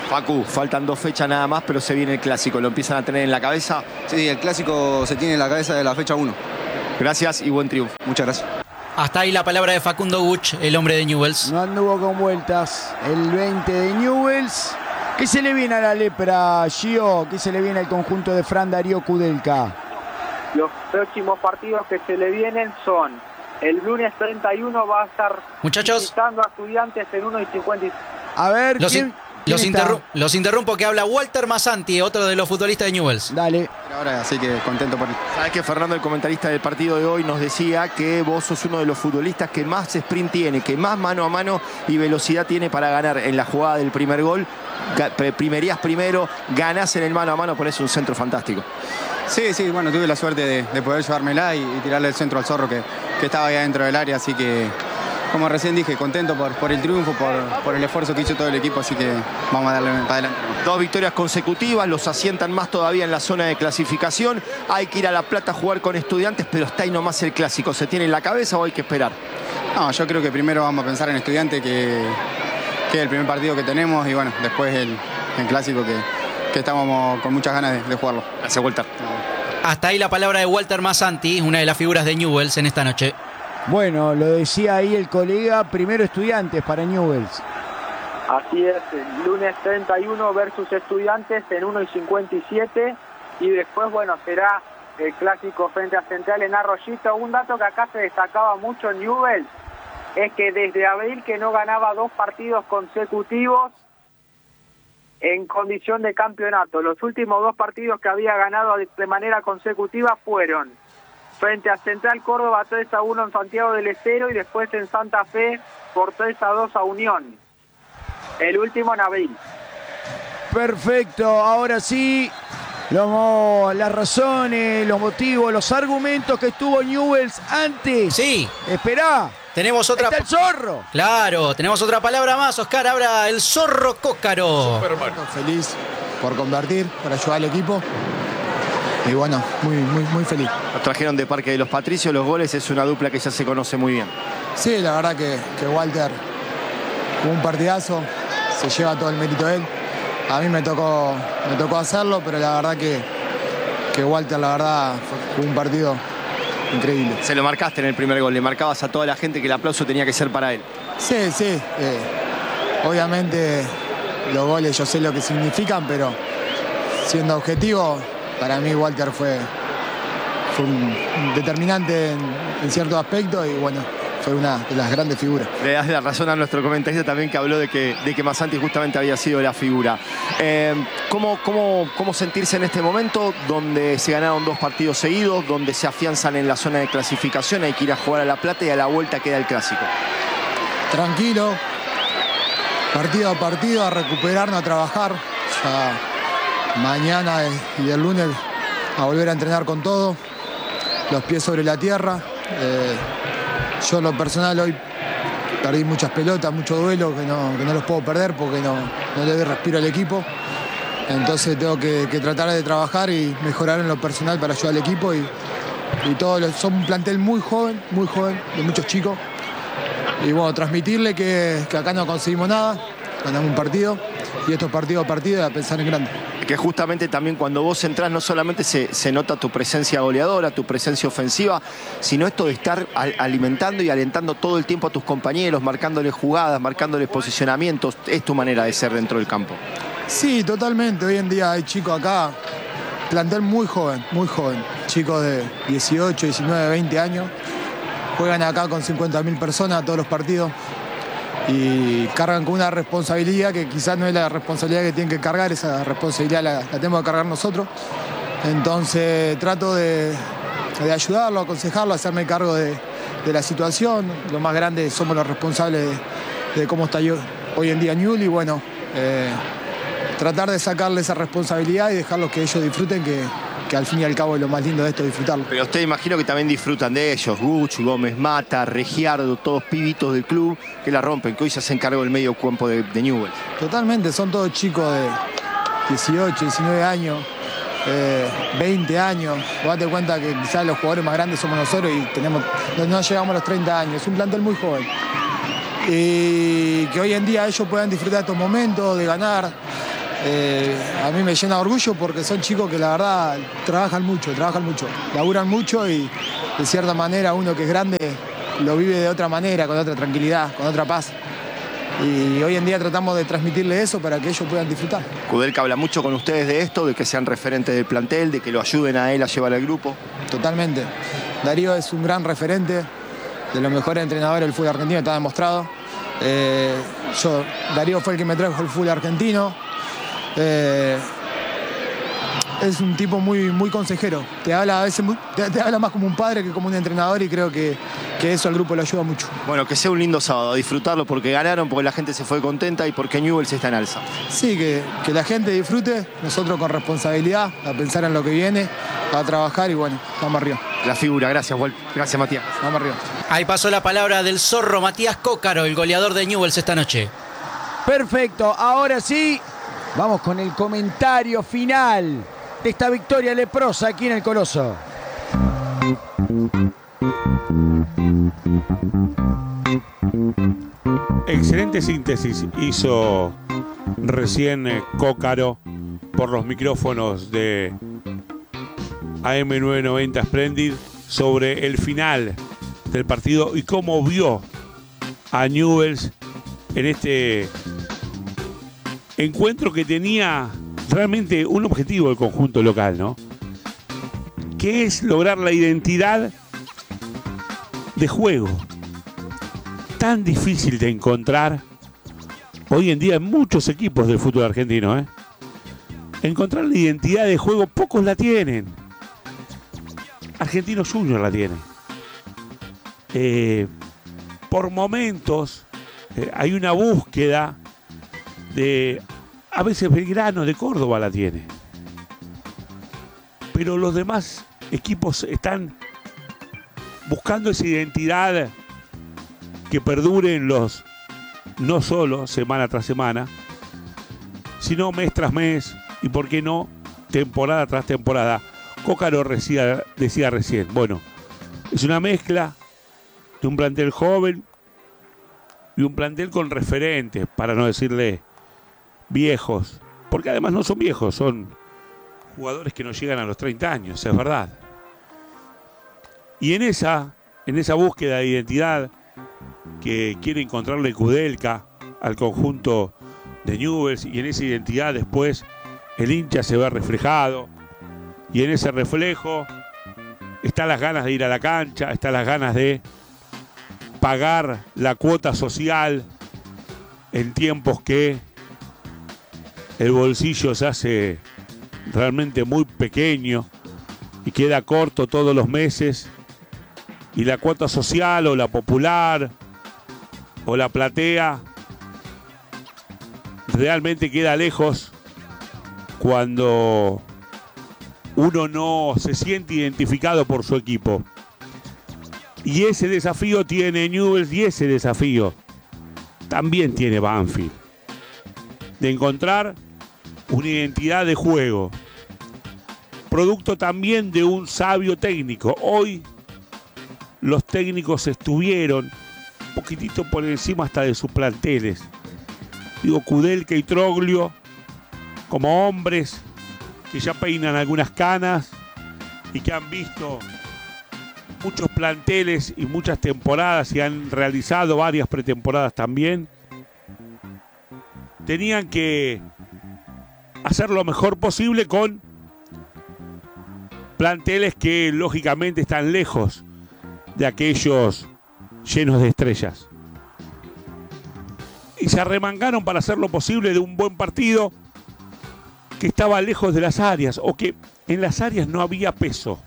I: Facu, faltan dos fechas nada más, pero se viene el clásico. ¿Lo empiezan a tener en la cabeza?
J: Sí, el clásico se tiene en la cabeza de la fecha uno.
I: Gracias y buen triunfo.
J: Muchas gracias.
E: Hasta ahí la palabra de Facundo Guch, el hombre de Newell's.
B: No anduvo con vueltas el veinte de Newell's. ¿Qué se le viene a la lepra, Gio? ¿Qué se le viene al conjunto de Fran Darío Kudelka?
D: Los próximos partidos que se le vienen son el lunes treinta y uno va a estar
E: Muchachos,
D: visitando a Estudiantes en uno y cincuenta y cinco.
B: A ver,
E: los,
B: ¿quién,
E: in-
B: quién
E: los,
B: está?
E: interru- los interrumpo que habla Walter Masanti, otro de los futbolistas de Newell's.
B: Dale.
J: Ahora, así que contento por él.
I: Sabes que Fernando, el comentarista del partido de hoy, nos decía que vos sos uno de los futbolistas que más sprint tiene, que más mano a mano y velocidad tiene para ganar en la jugada del primer gol. Ga- Primerías primero, ganás en el mano a mano, ponés un centro fantástico.
J: Sí, sí, bueno, tuve la suerte de, de poder llevármela y, y tirarle el centro al Zorro que, que estaba ahí dentro del área, así que, como recién dije, contento por, por el triunfo, por, por el esfuerzo que hizo todo el equipo, así que vamos a darle para adelante.
I: Dos victorias consecutivas, los asientan más todavía en la zona de clasificación. Hay que ir a La Plata a jugar con Estudiantes, pero está ahí nomás el clásico. ¿Se tiene en la cabeza o hay que esperar?
J: No, yo creo que primero vamos a pensar en Estudiantes, que, que es el primer partido que tenemos, y bueno, después el, el clásico que, que estamos con muchas ganas de, de jugarlo.
I: Gracias, Walter.
E: Hasta ahí la palabra de Walter Masanti, una de las figuras de Newell's en esta noche.
B: Bueno, lo decía ahí el colega, primero Estudiantes para Newell's.
D: Así es, el lunes treinta y uno versus Estudiantes en uno y cincuenta y siete y después, bueno, será el clásico frente a Central en Arroyito. Un dato que acá se destacaba mucho en Newell's es que desde abril que no ganaba dos partidos consecutivos en condición de campeonato. Los últimos dos partidos que había ganado de manera consecutiva fueron frente a Central Córdoba tres a uno en Santiago del Estero y después en Santa Fe por tres a dos a Unión. El último en abril.
B: Perfecto, ahora sí, lo- las razones, los motivos, los argumentos que tuvo Newell's antes.
E: Sí.
B: Esperá.
E: Tenemos otra.
B: Está el Zorro.
E: Claro, tenemos otra palabra más, Oscar. Ahora el Zorro Cócaro.
F: Feliz por convertir, por ayudar al equipo. Y bueno, muy, muy, muy feliz.
I: Los trajeron de Parque de los Patricios, los goles, es una dupla que ya se conoce muy bien.
F: Sí, la verdad que, que Walter jugó un partidazo, se lleva todo el mérito él. A mí me tocó, me tocó hacerlo, pero la verdad que, que Walter, la verdad, jugó un partido increíble.
I: Se lo marcaste en el primer gol, le marcabas a toda la gente que el aplauso tenía que ser para él.
F: Sí, sí. eh, obviamente los goles yo sé lo que significan, pero siendo objetivo, para mí Walter fue, fue un, un determinante en, en ciertos aspectos y bueno, fue una de las grandes figuras.
I: Le das la razón a nuestro comentarista también que habló de que, de que Masanti justamente había sido la figura. Eh, ¿cómo, cómo, ¿Cómo sentirse en este momento donde se ganaron dos partidos seguidos, donde se afianzan en la zona de clasificación, hay que ir a jugar a La Plata y a la vuelta queda el clásico?
F: Tranquilo, partido a partido, a recuperarnos, a trabajar. Ya mañana y el lunes a volver a entrenar con todo, los pies sobre la tierra. Eh, yo en lo personal hoy perdí muchas pelotas, muchos duelos que no, que no los puedo perder porque no, no le doy respiro al equipo. Entonces tengo que, que tratar de trabajar y mejorar en lo personal para ayudar al equipo. Y, y todos los, son un plantel muy joven, muy joven, de muchos chicos. Y bueno, transmitirle que, que acá no conseguimos nada, ganamos un partido y estos partidos a partido a pensar en grande.
I: Que justamente también cuando vos entrás no solamente se, se nota tu presencia goleadora, tu presencia ofensiva, sino esto de estar al, alimentando y alentando todo el tiempo a tus compañeros, marcándoles jugadas, marcándoles posicionamientos. Es tu manera de ser dentro del campo.
F: Sí, totalmente. Hoy en día hay chicos acá, plantel muy joven, muy joven. Chicos de dieciocho, diecinueve, veinte años. Juegan acá con cincuenta mil personas todos los partidos. Y cargan con una responsabilidad que quizás no es la responsabilidad que tienen que cargar, esa responsabilidad la, la tenemos que cargar nosotros. Entonces trato de, de ayudarlo, aconsejarlo, hacerme cargo de, de la situación. Lo más grande somos los responsables de, de cómo está yo, hoy en día Newell's y bueno, eh, tratar de sacarle esa responsabilidad y dejarlos que ellos disfruten, que, que al fin y al cabo es lo más lindo de esto, disfrutarlo.
I: Pero usted imagino que también disfrutan de ellos, Guch, Gómez Mata, Regiardo, todos pibitos del club que la rompen, que hoy se hacen cargo del medio campo de, de Newell's.
F: Totalmente, son todos chicos de dieciocho, diecinueve años, eh, veinte años. Vos date cuenta que quizás los jugadores más grandes somos nosotros y tenemos, no, no llegamos a los treinta años, es un plantel muy joven. Y que hoy en día ellos puedan disfrutar de estos momentos, de ganar, eh, a mí me llena de orgullo porque son chicos que la verdad trabajan mucho, trabajan mucho, laburan mucho y de cierta manera uno que es grande lo vive de otra manera, con otra tranquilidad, con otra paz. Y hoy en día tratamos de transmitirle eso para que ellos puedan disfrutar.
I: Kudelka habla mucho con ustedes de esto, de que sean referentes del plantel, de que lo ayuden a él a llevar al grupo.
F: Totalmente. Darío es un gran referente, de los mejores entrenadores del fútbol argentino, está demostrado. Eh, yo, Darío fue el que me trajo el fútbol argentino. Eh, es un tipo muy, muy consejero. Te habla a veces muy, te, te habla más como un padre que como un entrenador y creo que, que eso al grupo lo ayuda mucho.
I: Bueno, que sea un lindo sábado, disfrutarlo porque ganaron, porque la gente se fue contenta y porque Newell's está en alza.
F: Sí, que, que la gente disfrute, nosotros con responsabilidad, a pensar en lo que viene, a trabajar y bueno, vamos arriba.
I: La figura, gracias, Walt. Gracias, Matías.
F: Vamos arriba.
E: Ahí pasó la palabra del zorro Matías Cócaro, el goleador de Newell's esta noche.
B: Perfecto, ahora sí, vamos con el comentario final de esta victoria leprosa aquí en el Coloso.
A: Excelente síntesis hizo recién eh, Cócaro por los micrófonos de A M novecientos noventa Splendid sobre el final del partido y cómo vio a Newell's en este encuentro que tenía realmente un objetivo del conjunto local, ¿no? Que es lograr la identidad de juego. Tan difícil de encontrar hoy en día en muchos equipos del fútbol argentino, ¿eh? Encontrar la identidad de juego, pocos la tienen. Argentinos Juniors la tiene. Eh, por momentos eh, hay una búsqueda de, a veces Belgrano de Córdoba la tiene. Pero los demás equipos están buscando esa identidad que perdure en los, no solo semana tras semana, sino mes tras mes y, por qué no, temporada tras temporada. Cócaro decía, decía recién, bueno, es una mezcla de un plantel joven y un plantel con referentes, para no decirle viejos, porque además no son viejos, son jugadores que no llegan a los treinta años, es verdad. Y en esa, en esa búsqueda de identidad que quiere encontrarle Kudelka al conjunto de Newell's, y en esa identidad después el hincha se ve reflejado, y en ese reflejo están las ganas de ir a la cancha, están las ganas de pagar la cuota social en tiempos que el bolsillo se hace realmente muy pequeño y queda corto todos los meses, y la cuota social o la popular o la platea realmente queda lejos cuando uno no se siente identificado por su equipo. Y ese desafío tiene Newell's, y ese desafío también tiene Banfield, de encontrar una identidad de juego, producto también de un sabio técnico. Hoy los técnicos estuvieron un poquitito por encima hasta de sus planteles. Digo, Kudelka y Troglio como hombres que ya peinan algunas canas y que han visto muchos planteles y muchas temporadas y han realizado varias pretemporadas también, tenían que hacer lo mejor posible con planteles que lógicamente están lejos de aquellos llenos de estrellas. Y se arremangaron para hacer lo posible de un buen partido que estaba lejos de las áreas, o que en las áreas no había peso.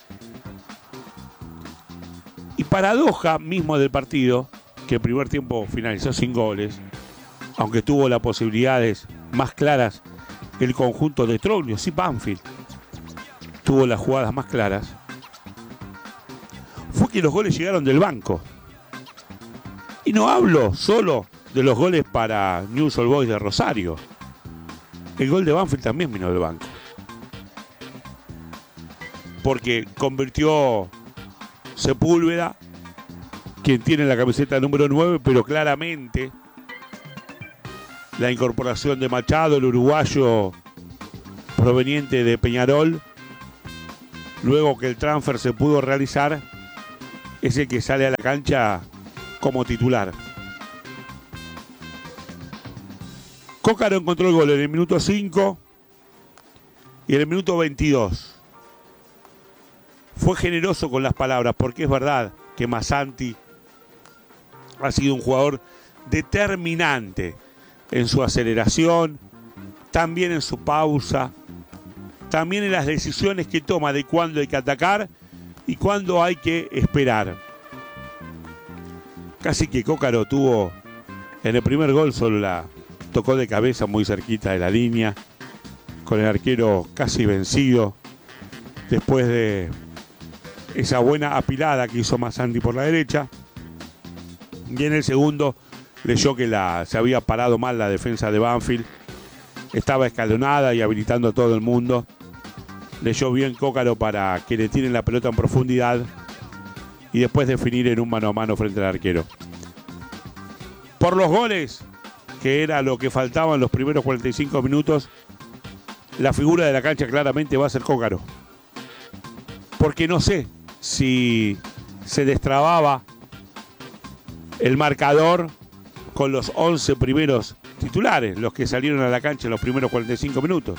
A: Y paradoja mismo del partido, que el primer tiempo finalizó sin goles, aunque tuvo las posibilidades más claras el conjunto de Troglio, sí, Banfield tuvo las jugadas más claras, fue que los goles llegaron del banco. Y no hablo solo de los goles para Newell's Old Boys de Rosario. El gol de Banfield también vino del banco, porque convirtió Sepúlveda, quien tiene la camiseta número nueve, pero claramente la incorporación de Machado, el uruguayo proveniente de Peñarol, luego que el transfer se pudo realizar, es el que sale a la cancha como titular. Cócaro encontró el gol en el minuto cinco y en el minuto veintidós. Fue generoso con las palabras, porque es verdad que Massanti ha sido un jugador determinante en su aceleración, también en su pausa, también en las decisiones que toma de cuándo hay que atacar y cuándo hay que esperar. Casi que Cócaro tuvo en el primer gol, solo la tocó de cabeza muy cerquita de la línea, con el arquero casi vencido, después de esa buena apilada que hizo Massanti por la derecha. Y en el segundo leyó que la, se había parado mal la defensa de Banfield, estaba escalonada y habilitando a todo el mundo. Leyó bien Cócaro para que le tiren la pelota en profundidad y después definir en un mano a mano frente al arquero. Por los goles, que era lo que faltaba en los primeros cuarenta y cinco minutos, la figura de la cancha claramente va a ser Cócaro. Porque no sé si se destrababa el marcador con los once primeros titulares, los que salieron a la cancha en los primeros cuarenta y cinco minutos.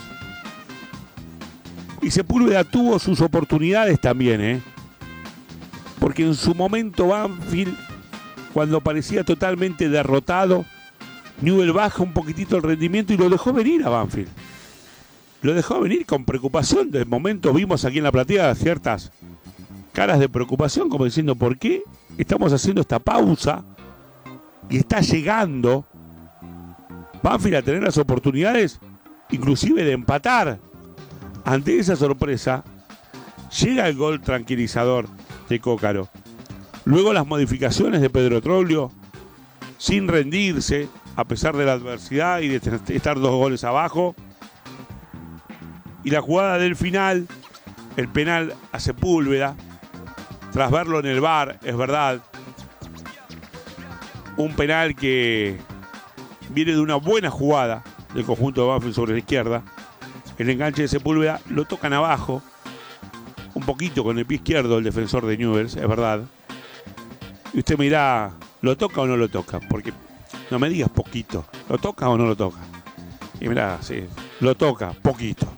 A: Y Sepúlveda tuvo sus oportunidades también, ¿eh? Porque en su momento Banfield, cuando parecía totalmente derrotado, Newell baja un poquitito el rendimiento y lo dejó venir a Banfield. Lo dejó venir con preocupación. De momento vimos aquí en la platea ciertas caras de preocupación, como diciendo, ¿por qué estamos haciendo esta pausa? Y está llegando Banfield a tener las oportunidades, inclusive de empatar. Ante esa sorpresa, llega el gol tranquilizador de Cócaro. Luego las modificaciones de Pedro Troglio, sin rendirse, a pesar de la adversidad y de estar dos goles abajo. Y la jugada del final, el penal a Sepúlveda, tras verlo en el V A R, es verdad, un penal que viene de una buena jugada del conjunto de Banfield sobre la izquierda. El enganche de Sepúlveda lo tocan abajo, un poquito con el pie izquierdo el defensor de Newell's, es verdad. Y usted me dirá, ¿lo toca o no lo toca? Porque no me digas poquito, ¿lo toca o no lo toca? Y mirá, sí, lo toca, poquito.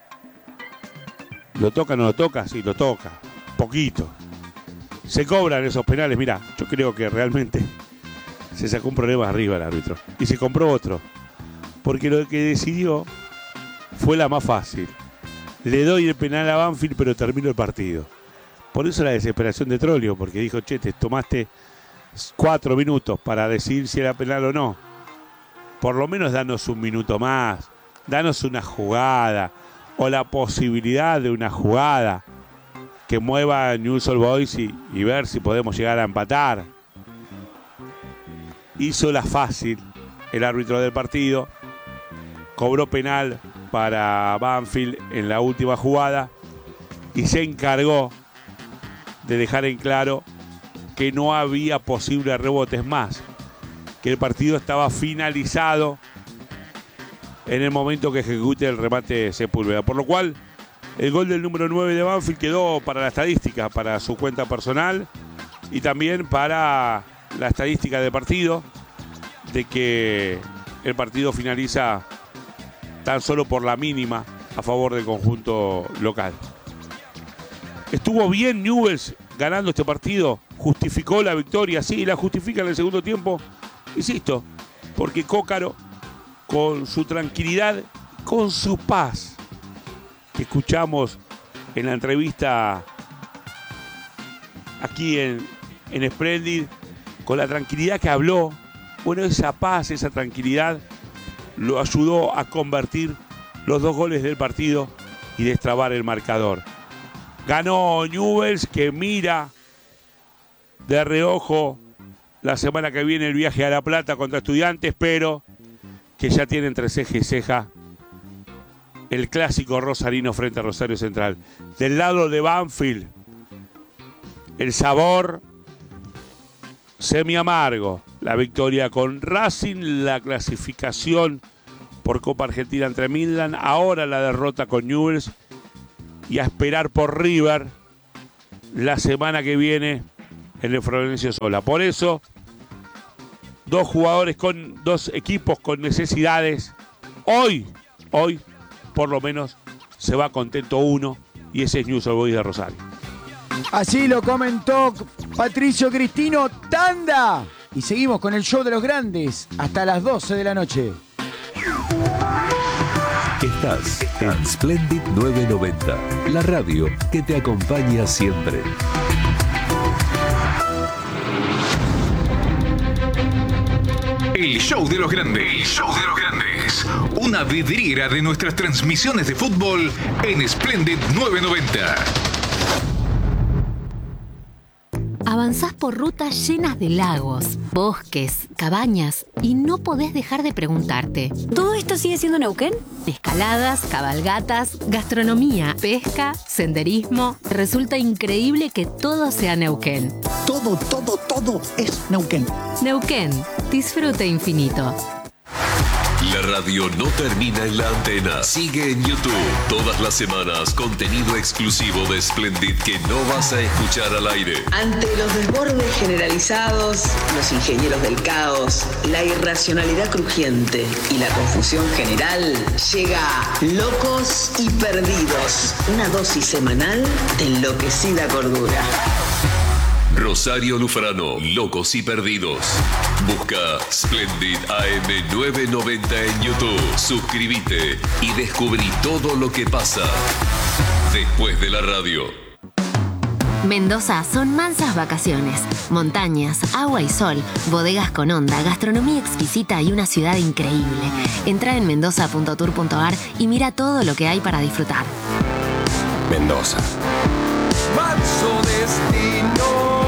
A: ¿Lo toca o no lo toca? Sí, lo toca, poquito. Se cobran esos penales, mirá, yo creo que realmente se sacó un problema arriba el árbitro. Y se compró otro, porque lo que decidió fue la más fácil. Le doy el penal a Banfield, pero termino el partido. Por eso la desesperación de Troglio, porque dijo, che, te tomaste cuatro minutos para decidir si era penal o no. Por lo menos danos un minuto más, danos una jugada, o la posibilidad de una jugada que mueva a Newell's Old Boys y, y ver si podemos llegar a empatar. Hizo la fácil el árbitro del partido, cobró penal para Banfield en la última jugada y se encargó de dejar en claro que no había posibles rebotes más, que el partido estaba finalizado en el momento que ejecute el remate Sepúlveda, por lo cual el gol del número nueve de Banfield quedó para la estadística, para su cuenta personal y también para la estadística de partido, de que el partido finaliza tan solo por la mínima a favor del conjunto local. Estuvo bien Newell's ganando este partido, justificó la victoria, sí, la justifica en el segundo tiempo, insisto, porque Cócaro, con su tranquilidad, con su paz, que escuchamos en la entrevista aquí en, en Splendid, con la tranquilidad que habló, bueno, esa paz, esa tranquilidad lo ayudó a convertir los dos goles del partido y destrabar el marcador. Ganó Newell's, que mira de reojo la semana que viene el viaje a La Plata contra Estudiantes, pero que ya tiene entre ceja y ceja el clásico rosarino frente a Rosario Central. Del lado de Banfield, el sabor semi amargo la victoria con Racing, la clasificación por Copa Argentina entre Midland, ahora la derrota con Newell's y a esperar por River la semana que viene en el Florencio Sola. Por eso, dos jugadores con dos equipos con necesidades. Hoy, hoy, por lo menos, se va contento uno y ese es Newell's Old Boys de Rosario.
B: Así lo comentó Patricio Cristino. Tanda. Y seguimos con el show de los grandes hasta las doce de la noche.
K: Estás en Splendid novecientos noventa, la radio que te acompaña siempre.
L: El show de los grandes. El show de los grandes. Una vidriera de nuestras transmisiones de fútbol en Splendid novecientos noventa.
M: Avanzás por rutas llenas de lagos, bosques, cabañas y no podés dejar de preguntarte: ¿todo esto sigue siendo Neuquén? Escaladas, cabalgatas, gastronomía, pesca, senderismo. Resulta increíble que todo sea Neuquén.
N: Todo, todo, todo es Neuquén.
M: Neuquén, disfrute infinito.
K: La radio no termina en la antena. Sigue en YouTube. Todas las semanas, contenido exclusivo de Splendid que no vas a escuchar al aire.
O: Ante los desbordes generalizados, los ingenieros del caos, la irracionalidad crujiente y la confusión general, llega Locos y Perdidos. Una dosis semanal de enloquecida cordura.
K: Rosario Lufrano, Locos y Perdidos. Busca Splendid A M novecientos noventa en YouTube. Suscríbete y descubrí todo lo que pasa después de la radio.
M: Mendoza son mansas vacaciones, montañas, agua y sol, bodegas con onda, gastronomía exquisita y una ciudad increíble. Entra en mendoza punto tour punto a r y mira todo lo que hay para disfrutar.
K: Mendoza.
P: Manso destino.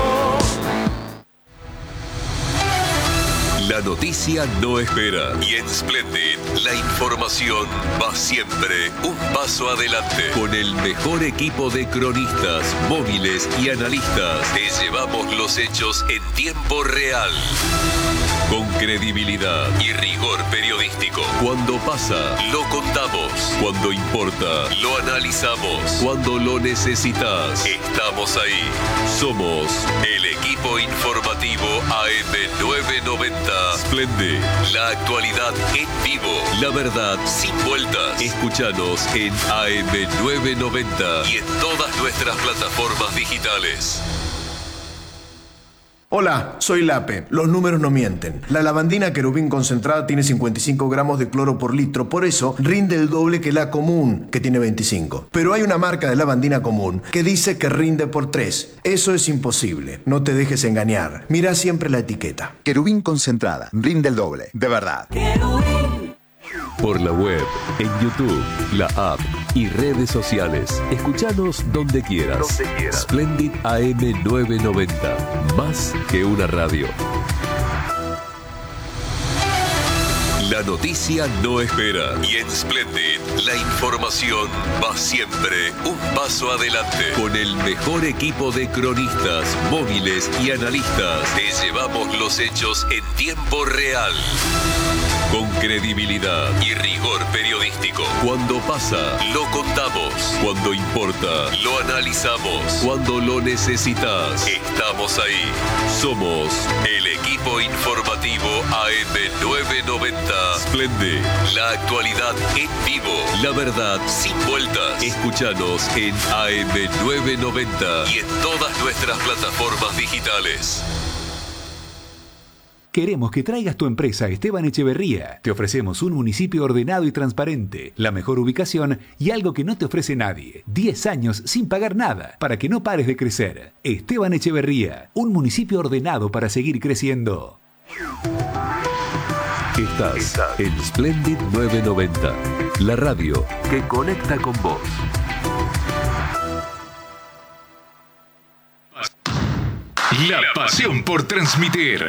K: La noticia no espera y en Splendid la información va siempre un paso adelante. Con el mejor equipo de cronistas, móviles y analistas, te llevamos los hechos en tiempo real. Con credibilidad y rigor periodístico. Cuando pasa, lo contamos. Cuando importa, lo analizamos. Cuando lo necesitas, estamos ahí. Somos el equipo informativo A M novecientos noventa. Splendid, la actualidad en vivo. La verdad sin vueltas. Escúchanos en A M novecientos noventa y en todas nuestras plataformas digitales.
Q: Hola, soy Lape. Los números no mienten. La lavandina querubín concentrada tiene cincuenta y cinco gramos de cloro por litro, por eso rinde el doble que la común, que tiene veinticinco. Pero hay una marca de lavandina común que dice que rinde por tres. Eso es imposible. No te dejes engañar. Mira siempre la etiqueta.
N: Querubín concentrada. Rinde el doble. De verdad.
K: Por la web, en YouTube, la app y redes sociales. Escuchanos donde quieras. Donde quieras. Splendid A M novecientos noventa. Más que una radio. La noticia no espera y en Splendid la información va siempre un paso adelante. Con el mejor equipo de cronistas, móviles y analistas, te llevamos los hechos en tiempo real. Con credibilidad y rigor periodístico. Cuando pasa, lo contamos. Cuando importa, lo analizamos. Cuando lo necesitas, estamos ahí. Somos el equipo informativo A M novecientos noventa. Splendid, la actualidad en vivo. La verdad sin vueltas. Escúchanos en A M novecientos noventa y en todas nuestras plataformas digitales.
R: Queremos que traigas tu empresa a Esteban Echeverría. Te ofrecemos un municipio ordenado y transparente, la mejor ubicación y algo que no te ofrece nadie. diez años sin pagar nada, para que no pares de crecer. Esteban Echeverría, un municipio ordenado para seguir creciendo.
K: Estás, Estás en Splendid novecientos noventa, la radio que conecta con vos.
L: La pasión por transmitir.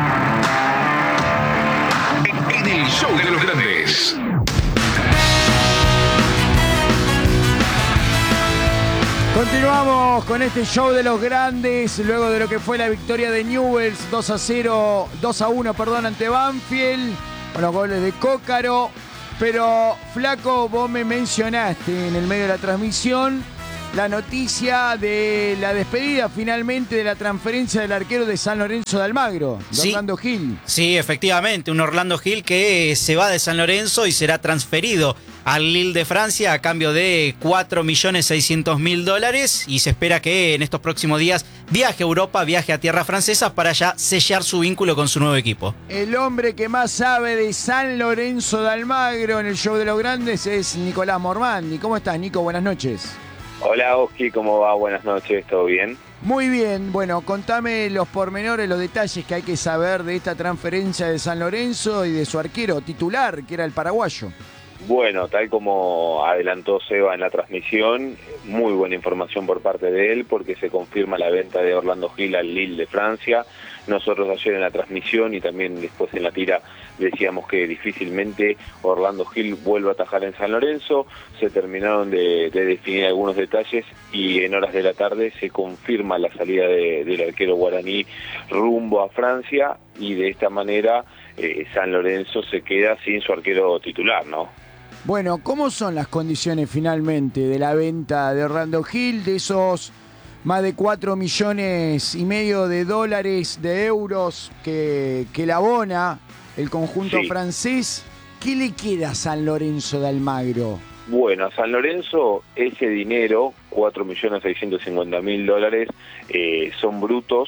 L: En el show de los grandes.
B: Continuamos con este show de los grandes, luego de lo que fue la victoria de Newell's dos a cero, dos a uno, perdón, ante Banfield, con los goles de Cócaro. Pero, Flaco, vos me mencionaste en el medio de la transmisión la noticia de la despedida finalmente de la transferencia del arquero de San Lorenzo de Almagro, de
E: Sí.
B: Orlando Gil.
E: Sí, efectivamente, un Orlando Gil que se va de San Lorenzo y será transferido al Lille de Francia a cambio de cuatro millones seiscientos mil dólares y se espera que en estos próximos días viaje a Europa, viaje a tierras francesas para ya sellar su vínculo con su nuevo equipo.
B: El hombre que más sabe de San Lorenzo de Almagro en el show de los grandes es Nicolás Mormandi. ¿Cómo estás, Nico? Buenas noches.
S: Hola, Oski, ¿cómo va? Buenas noches, ¿todo bien?
B: Muy bien, bueno, contame los pormenores, los detalles que hay que saber de esta transferencia de San Lorenzo y de su arquero titular, que era el paraguayo.
S: Bueno, tal como adelantó Seba en la transmisión, muy buena información por parte de él porque se confirma la venta de Orlando Gil al Lille de Francia. Nosotros ayer en la transmisión y también después en la tira decíamos que difícilmente Orlando Gil vuelva a atajar en San Lorenzo. Se terminaron de, de definir algunos detalles y en horas de la tarde se confirma la salida de, del arquero guaraní rumbo a Francia y de esta manera eh, San Lorenzo se queda sin su arquero titular, ¿no?
B: Bueno, ¿cómo son las condiciones finalmente de la venta de Orlando Gil, de esos más de cuatro millones y medio de dólares, de euros que, que la abona el conjunto
S: Sí.
B: francés? ¿Qué le queda a San Lorenzo de Almagro?
S: Bueno, a San Lorenzo ese dinero, cuatro millones seiscientos cincuenta mil dólares, eh, son brutos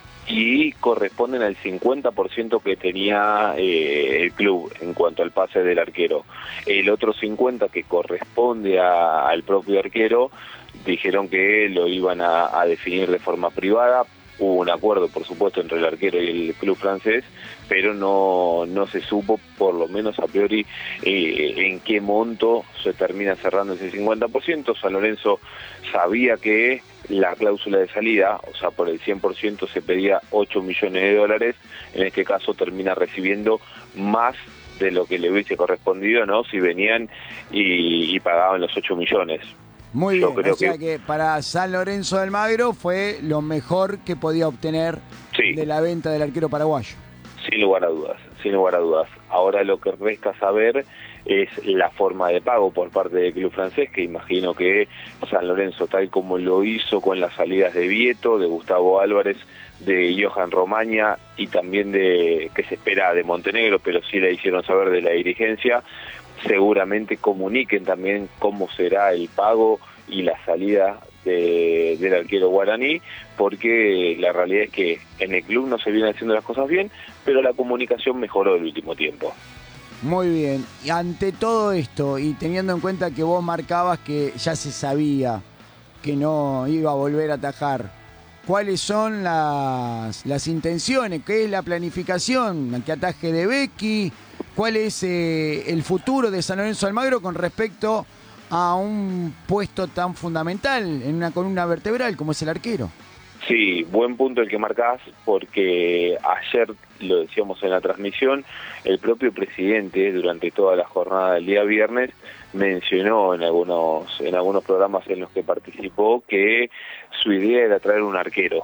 S: y corresponden al cincuenta por ciento que tenía eh, el club en cuanto al pase del arquero. El otro cincuenta por ciento que corresponde a, al propio arquero, dijeron que lo iban a, a definir de forma privada. Hubo un acuerdo, por supuesto, entre el arquero y el club francés, pero no, no se supo, por lo menos a priori, eh, en qué monto se termina cerrando ese cincuenta por ciento. San Lorenzo sabía que la cláusula de salida, o sea, por el cien por ciento se pedía ocho millones de dólares, en este caso termina recibiendo más de lo que le hubiese correspondido, ¿no? Si venían y, y pagaban los ocho millones.
B: Muy
S: Yo
B: bien,
S: creo
B: o sea
S: que-
B: que para San Lorenzo de Almagro fue lo mejor que podía obtener
S: Sí.
B: de la venta del arquero paraguayo.
S: Sin lugar a dudas, sin lugar a dudas. Ahora lo que resta saber es la forma de pago por parte del club francés, que imagino que San Lorenzo, tal como lo hizo con las salidas de Vieto, de Gustavo Álvarez, de Johan Romaña y también de, que se espera de Montenegro, pero sí le hicieron saber de la dirigencia, seguramente comuniquen también cómo será el pago y la salida de, del arquero guaraní, porque la realidad es que en el club no se vienen haciendo las cosas bien, pero la comunicación mejoró el último tiempo.
B: Muy bien, y ante todo esto, y teniendo en cuenta que vos marcabas que ya se sabía que no iba a volver a atajar, ¿cuáles son las, las intenciones? ¿Qué es la planificación? ¿Qué ataje de Becky? ¿Cuál es eh, el futuro de San Lorenzo de Almagro con respecto a un puesto tan fundamental en una columna vertebral como es el arquero?
S: Sí, buen punto el que marcás, porque ayer, lo decíamos en la transmisión, el propio presidente durante toda la jornada del día viernes mencionó en algunos, en algunos programas en los que participó que su idea era traer un arquero.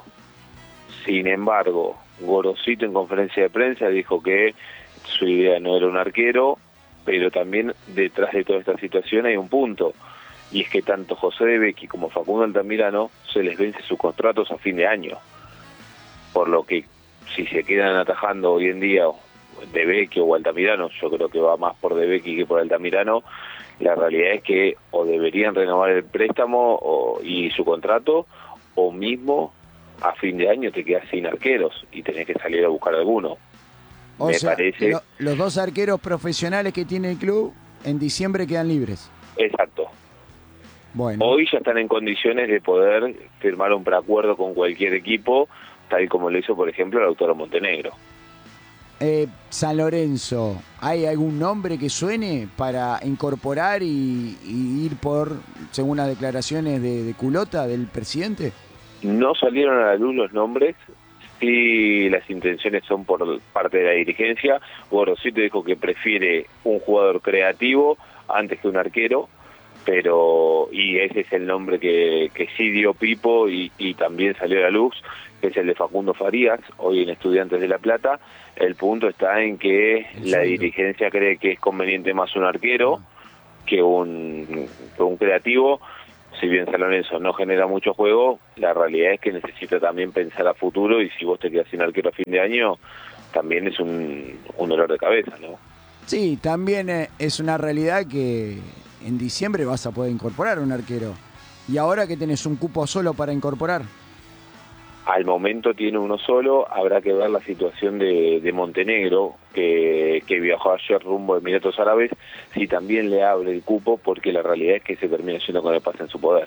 S: Sin embargo, Gorosito en conferencia de prensa dijo que su idea no era un arquero, pero también detrás de toda esta situación hay un punto, y es que tanto José de Becchi como Facundo Altamirano se les vence sus contratos a fin de año, por lo que si se quedan atajando hoy en día de Becchi o Altamirano, yo creo que va más por de Becchi que por Altamirano, la realidad es que o deberían renovar el préstamo o, y su contrato, o mismo a fin de año te quedas sin arqueros y tenés que salir a buscar alguno.
B: O
S: Me
B: sea,
S: parece...
B: lo- los dos arqueros profesionales que tiene el club en diciembre quedan libres.
S: Exacto.
B: Bueno.
S: Hoy ya están en condiciones de poder firmar un preacuerdo con cualquier equipo, tal como lo hizo, por ejemplo, el Autódromo Montenegro.
B: Eh, San Lorenzo, ¿hay algún nombre que suene para incorporar y, y ir por, según las declaraciones de, de Culota, del presidente?
S: No salieron a la luz los nombres, sí las intenciones son por parte de la dirigencia. Gorosito dijo que prefiere un jugador creativo antes que un arquero, pero y ese es el nombre que, que sí dio Pipo y, y también salió a la luz, que es el de Facundo Farías, hoy en Estudiantes de La Plata. El punto está en que la dirigencia cree que es conveniente más un arquero que un, que un creativo. Si bien San Lorenzo no genera mucho juego, la realidad es que necesita también pensar a futuro, y si vos te quedás sin arquero a fin de año, también es un, un dolor de cabeza, ¿no?
B: Sí, también eh, es una realidad que en diciembre vas a poder incorporar un arquero. Y ahora que tenés un cupo solo para incorporar.
S: Al momento tiene uno solo, habrá que ver la situación de, de Montenegro, que, que viajó ayer rumbo a Emiratos Árabes, si también le abre el cupo, porque la realidad es que se termina yendo con el pase en su poder.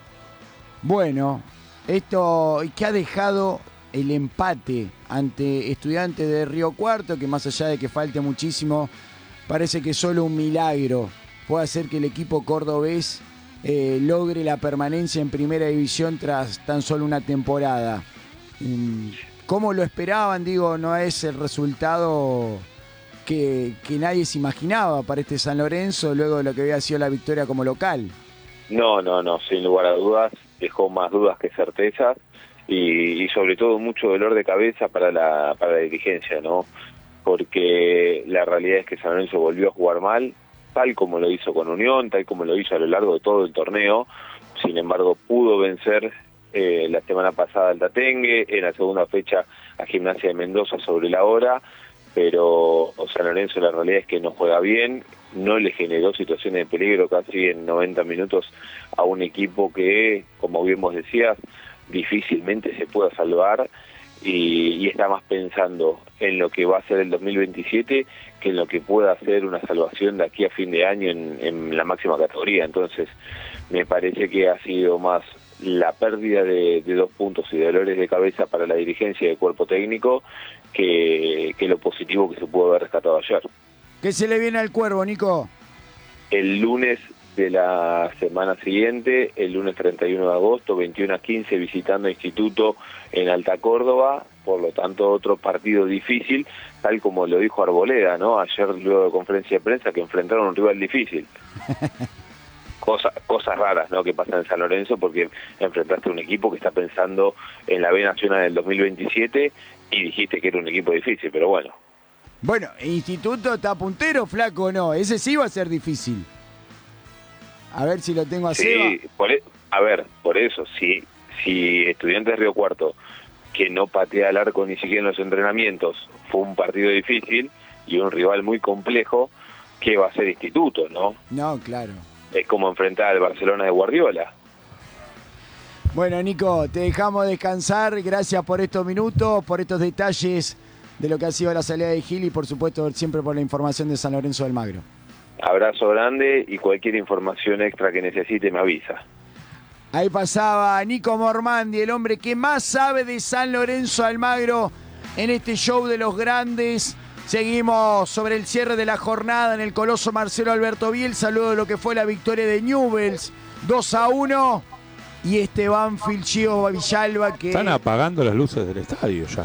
B: Bueno, esto que ha dejado el empate ante Estudiantes de Río Cuarto, que más allá de que falte muchísimo, parece que solo un milagro puede hacer que el equipo cordobés Eh, logre la permanencia en primera división tras tan solo una temporada. ¿Cómo lo esperaban? Digo, no es el resultado que, que nadie se imaginaba para este San Lorenzo luego de lo que había sido la victoria como local.
S: No, no, no, sin lugar a dudas, dejó más dudas que certezas y, y sobre todo mucho dolor de cabeza para la, para la dirigencia, ¿no? Porque la realidad es que San Lorenzo volvió a jugar mal, tal como lo hizo con Unión, tal como lo hizo a lo largo de todo el torneo. Sin embargo, pudo vencer eh, la semana pasada al Tatengue, en la segunda fecha a Gimnasia de Mendoza sobre la hora, pero San Lorenzo la realidad es que no juega bien, no le generó situaciones de peligro casi en noventa minutos a un equipo que, como bien vos decías, difícilmente se pueda salvar, y, y está más pensando en lo que va a ser el dos mil veintisiete que en lo que pueda hacer una salvación de aquí a fin de año en, en la máxima categoría. Entonces me parece que ha sido más la pérdida de, de dos puntos y dolores de cabeza para la dirigencia y el cuerpo técnico que, que lo positivo que se pudo haber rescatado ayer.
B: ¿Qué se le viene al Cuervo, Nico?
S: El lunes de la semana siguiente, el lunes treinta y uno de agosto, veintiuno a quince, visitando Instituto en Alta Córdoba, por lo tanto otro partido difícil, tal como lo dijo Arboleda, ¿no? Ayer luego de conferencia de prensa, que enfrentaron a un rival difícil. Cosa, cosas raras, ¿no?, que pasan en San Lorenzo, porque enfrentaste a un equipo que está pensando en la B Nacional del dos mil veintisiete y dijiste que era un equipo difícil, pero bueno.
B: Bueno, Instituto está puntero, flaco, no, ese sí va a ser difícil. A ver si lo tengo a Seba.
S: Sí, por e- a ver, por eso, si, si Estudiantes de Río Cuarto, que no patea el arco ni siquiera en los entrenamientos, fue un partido difícil y un rival muy complejo, ¿qué va a ser Instituto, no?
B: No, claro.
S: Es como enfrentar al Barcelona de Guardiola.
B: Bueno, Nico, te dejamos descansar. Gracias por estos minutos, por estos detalles de lo que ha sido la salida de Gil y, por supuesto, siempre por la información de San Lorenzo del Magro.
S: Abrazo grande y cualquier información extra que necesite me avisa.
B: Ahí pasaba Nico Mormandi, el hombre que más sabe de San Lorenzo Almagro en este show de los grandes. Seguimos sobre el cierre de la jornada en el Coloso Marcelo Alberto Bielsa, luego de lo que fue la victoria de Newell's dos a uno. Y este Banfield Gio Villalba que...
A: Están apagando las luces del estadio ya.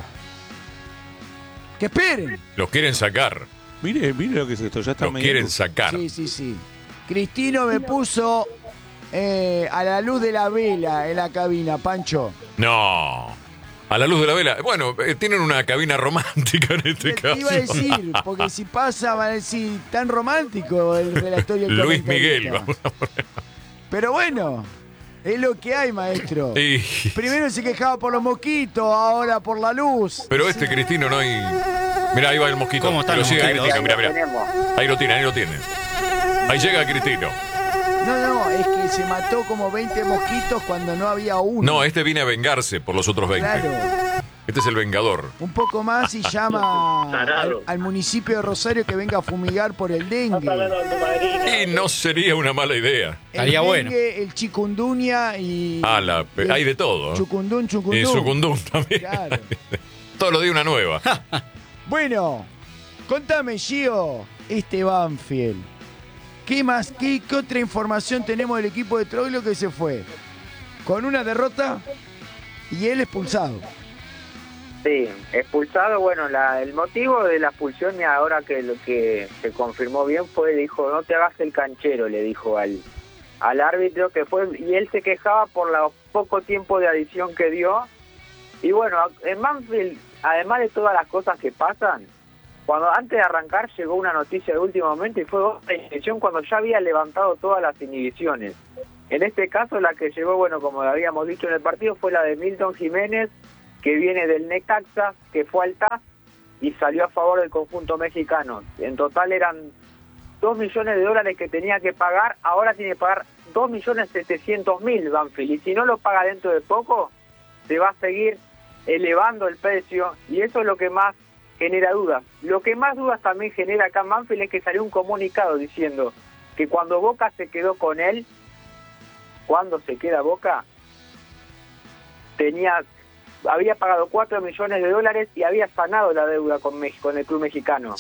B: ¡Que esperen!
C: Los quieren sacar.
A: Mire, mire lo que es esto, ya está
C: Los
A: medio-
C: quieren sacar.
B: Sí, sí, sí. Cristino me puso eh, a la luz de la vela en la cabina, Pancho.
C: No. A la luz de la vela. Bueno, eh, tienen una cabina romántica en este
B: Te
C: caso.
B: iba a decir, porque si pasa, van a decir, tan romántico el relatorio. del
C: Luis
B: comentarista.
C: Miguel, vamos a poner.
B: Pero bueno, es lo que hay, maestro.
C: Y-
B: Primero se quejaba por los mosquitos, ahora por la luz.
C: Pero este Cristino no hay. Mirá, ahí va el mosquito.
E: ¿Cómo están
C: Pero
E: los
C: sigue
E: mosquitos?
C: Cristino, mirá, mirá. Ahí lo tiene, ahí lo tiene. Ahí llega Cristino.
B: No, no, es que se mató como veinte mosquitos cuando no había uno.
C: No, este viene a vengarse por los otros veinte.
B: Claro.
C: Este es el vengador.
B: Un poco más y llama al, al municipio de Rosario que venga a fumigar por el dengue.
C: Y no sería una mala idea.
B: El dengue, el chikungunya y...
C: Ah, la pe-
B: y-
C: hay de todo. ¿eh?
B: Chucundún, chucundún.
C: Y Sucundún también.
B: Claro.
C: Todos los días una nueva.
B: Bueno, contame, Gio, este Banfield. ¿Qué más? ¿Qué, qué otra información tenemos del equipo de Troilo que se fue? Con una derrota y él expulsado.
D: Sí, expulsado, bueno, la, el motivo de la expulsión, y ahora que lo que se confirmó bien fue, dijo, no te hagas el canchero, le dijo al, al árbitro que fue, y él se quejaba por el poco tiempo de adición que dio. Y bueno, en Banfield, además de todas las cosas que pasan, cuando antes de arrancar llegó una noticia de último momento y fue otra inhibición cuando ya había levantado todas las inhibiciones. En este caso la que llegó, bueno, como habíamos dicho en el partido, fue la de Milton Jiménez, que viene del Necaxa, que fue al T A S y salió a favor del conjunto mexicano. En total eran dos millones de dólares que tenía que pagar, ahora tiene que pagar dos millones setecientos mil Banfield, y si no lo paga dentro de poco, se va a seguir elevando el precio, y eso es lo que más genera dudas. Lo que más dudas también genera acá en Banfield es que salió un comunicado diciendo que cuando Boca se quedó con él, cuando se queda Boca, tenía había pagado cuatro millones de dólares y había sanado la deuda con México, con el club mexicano.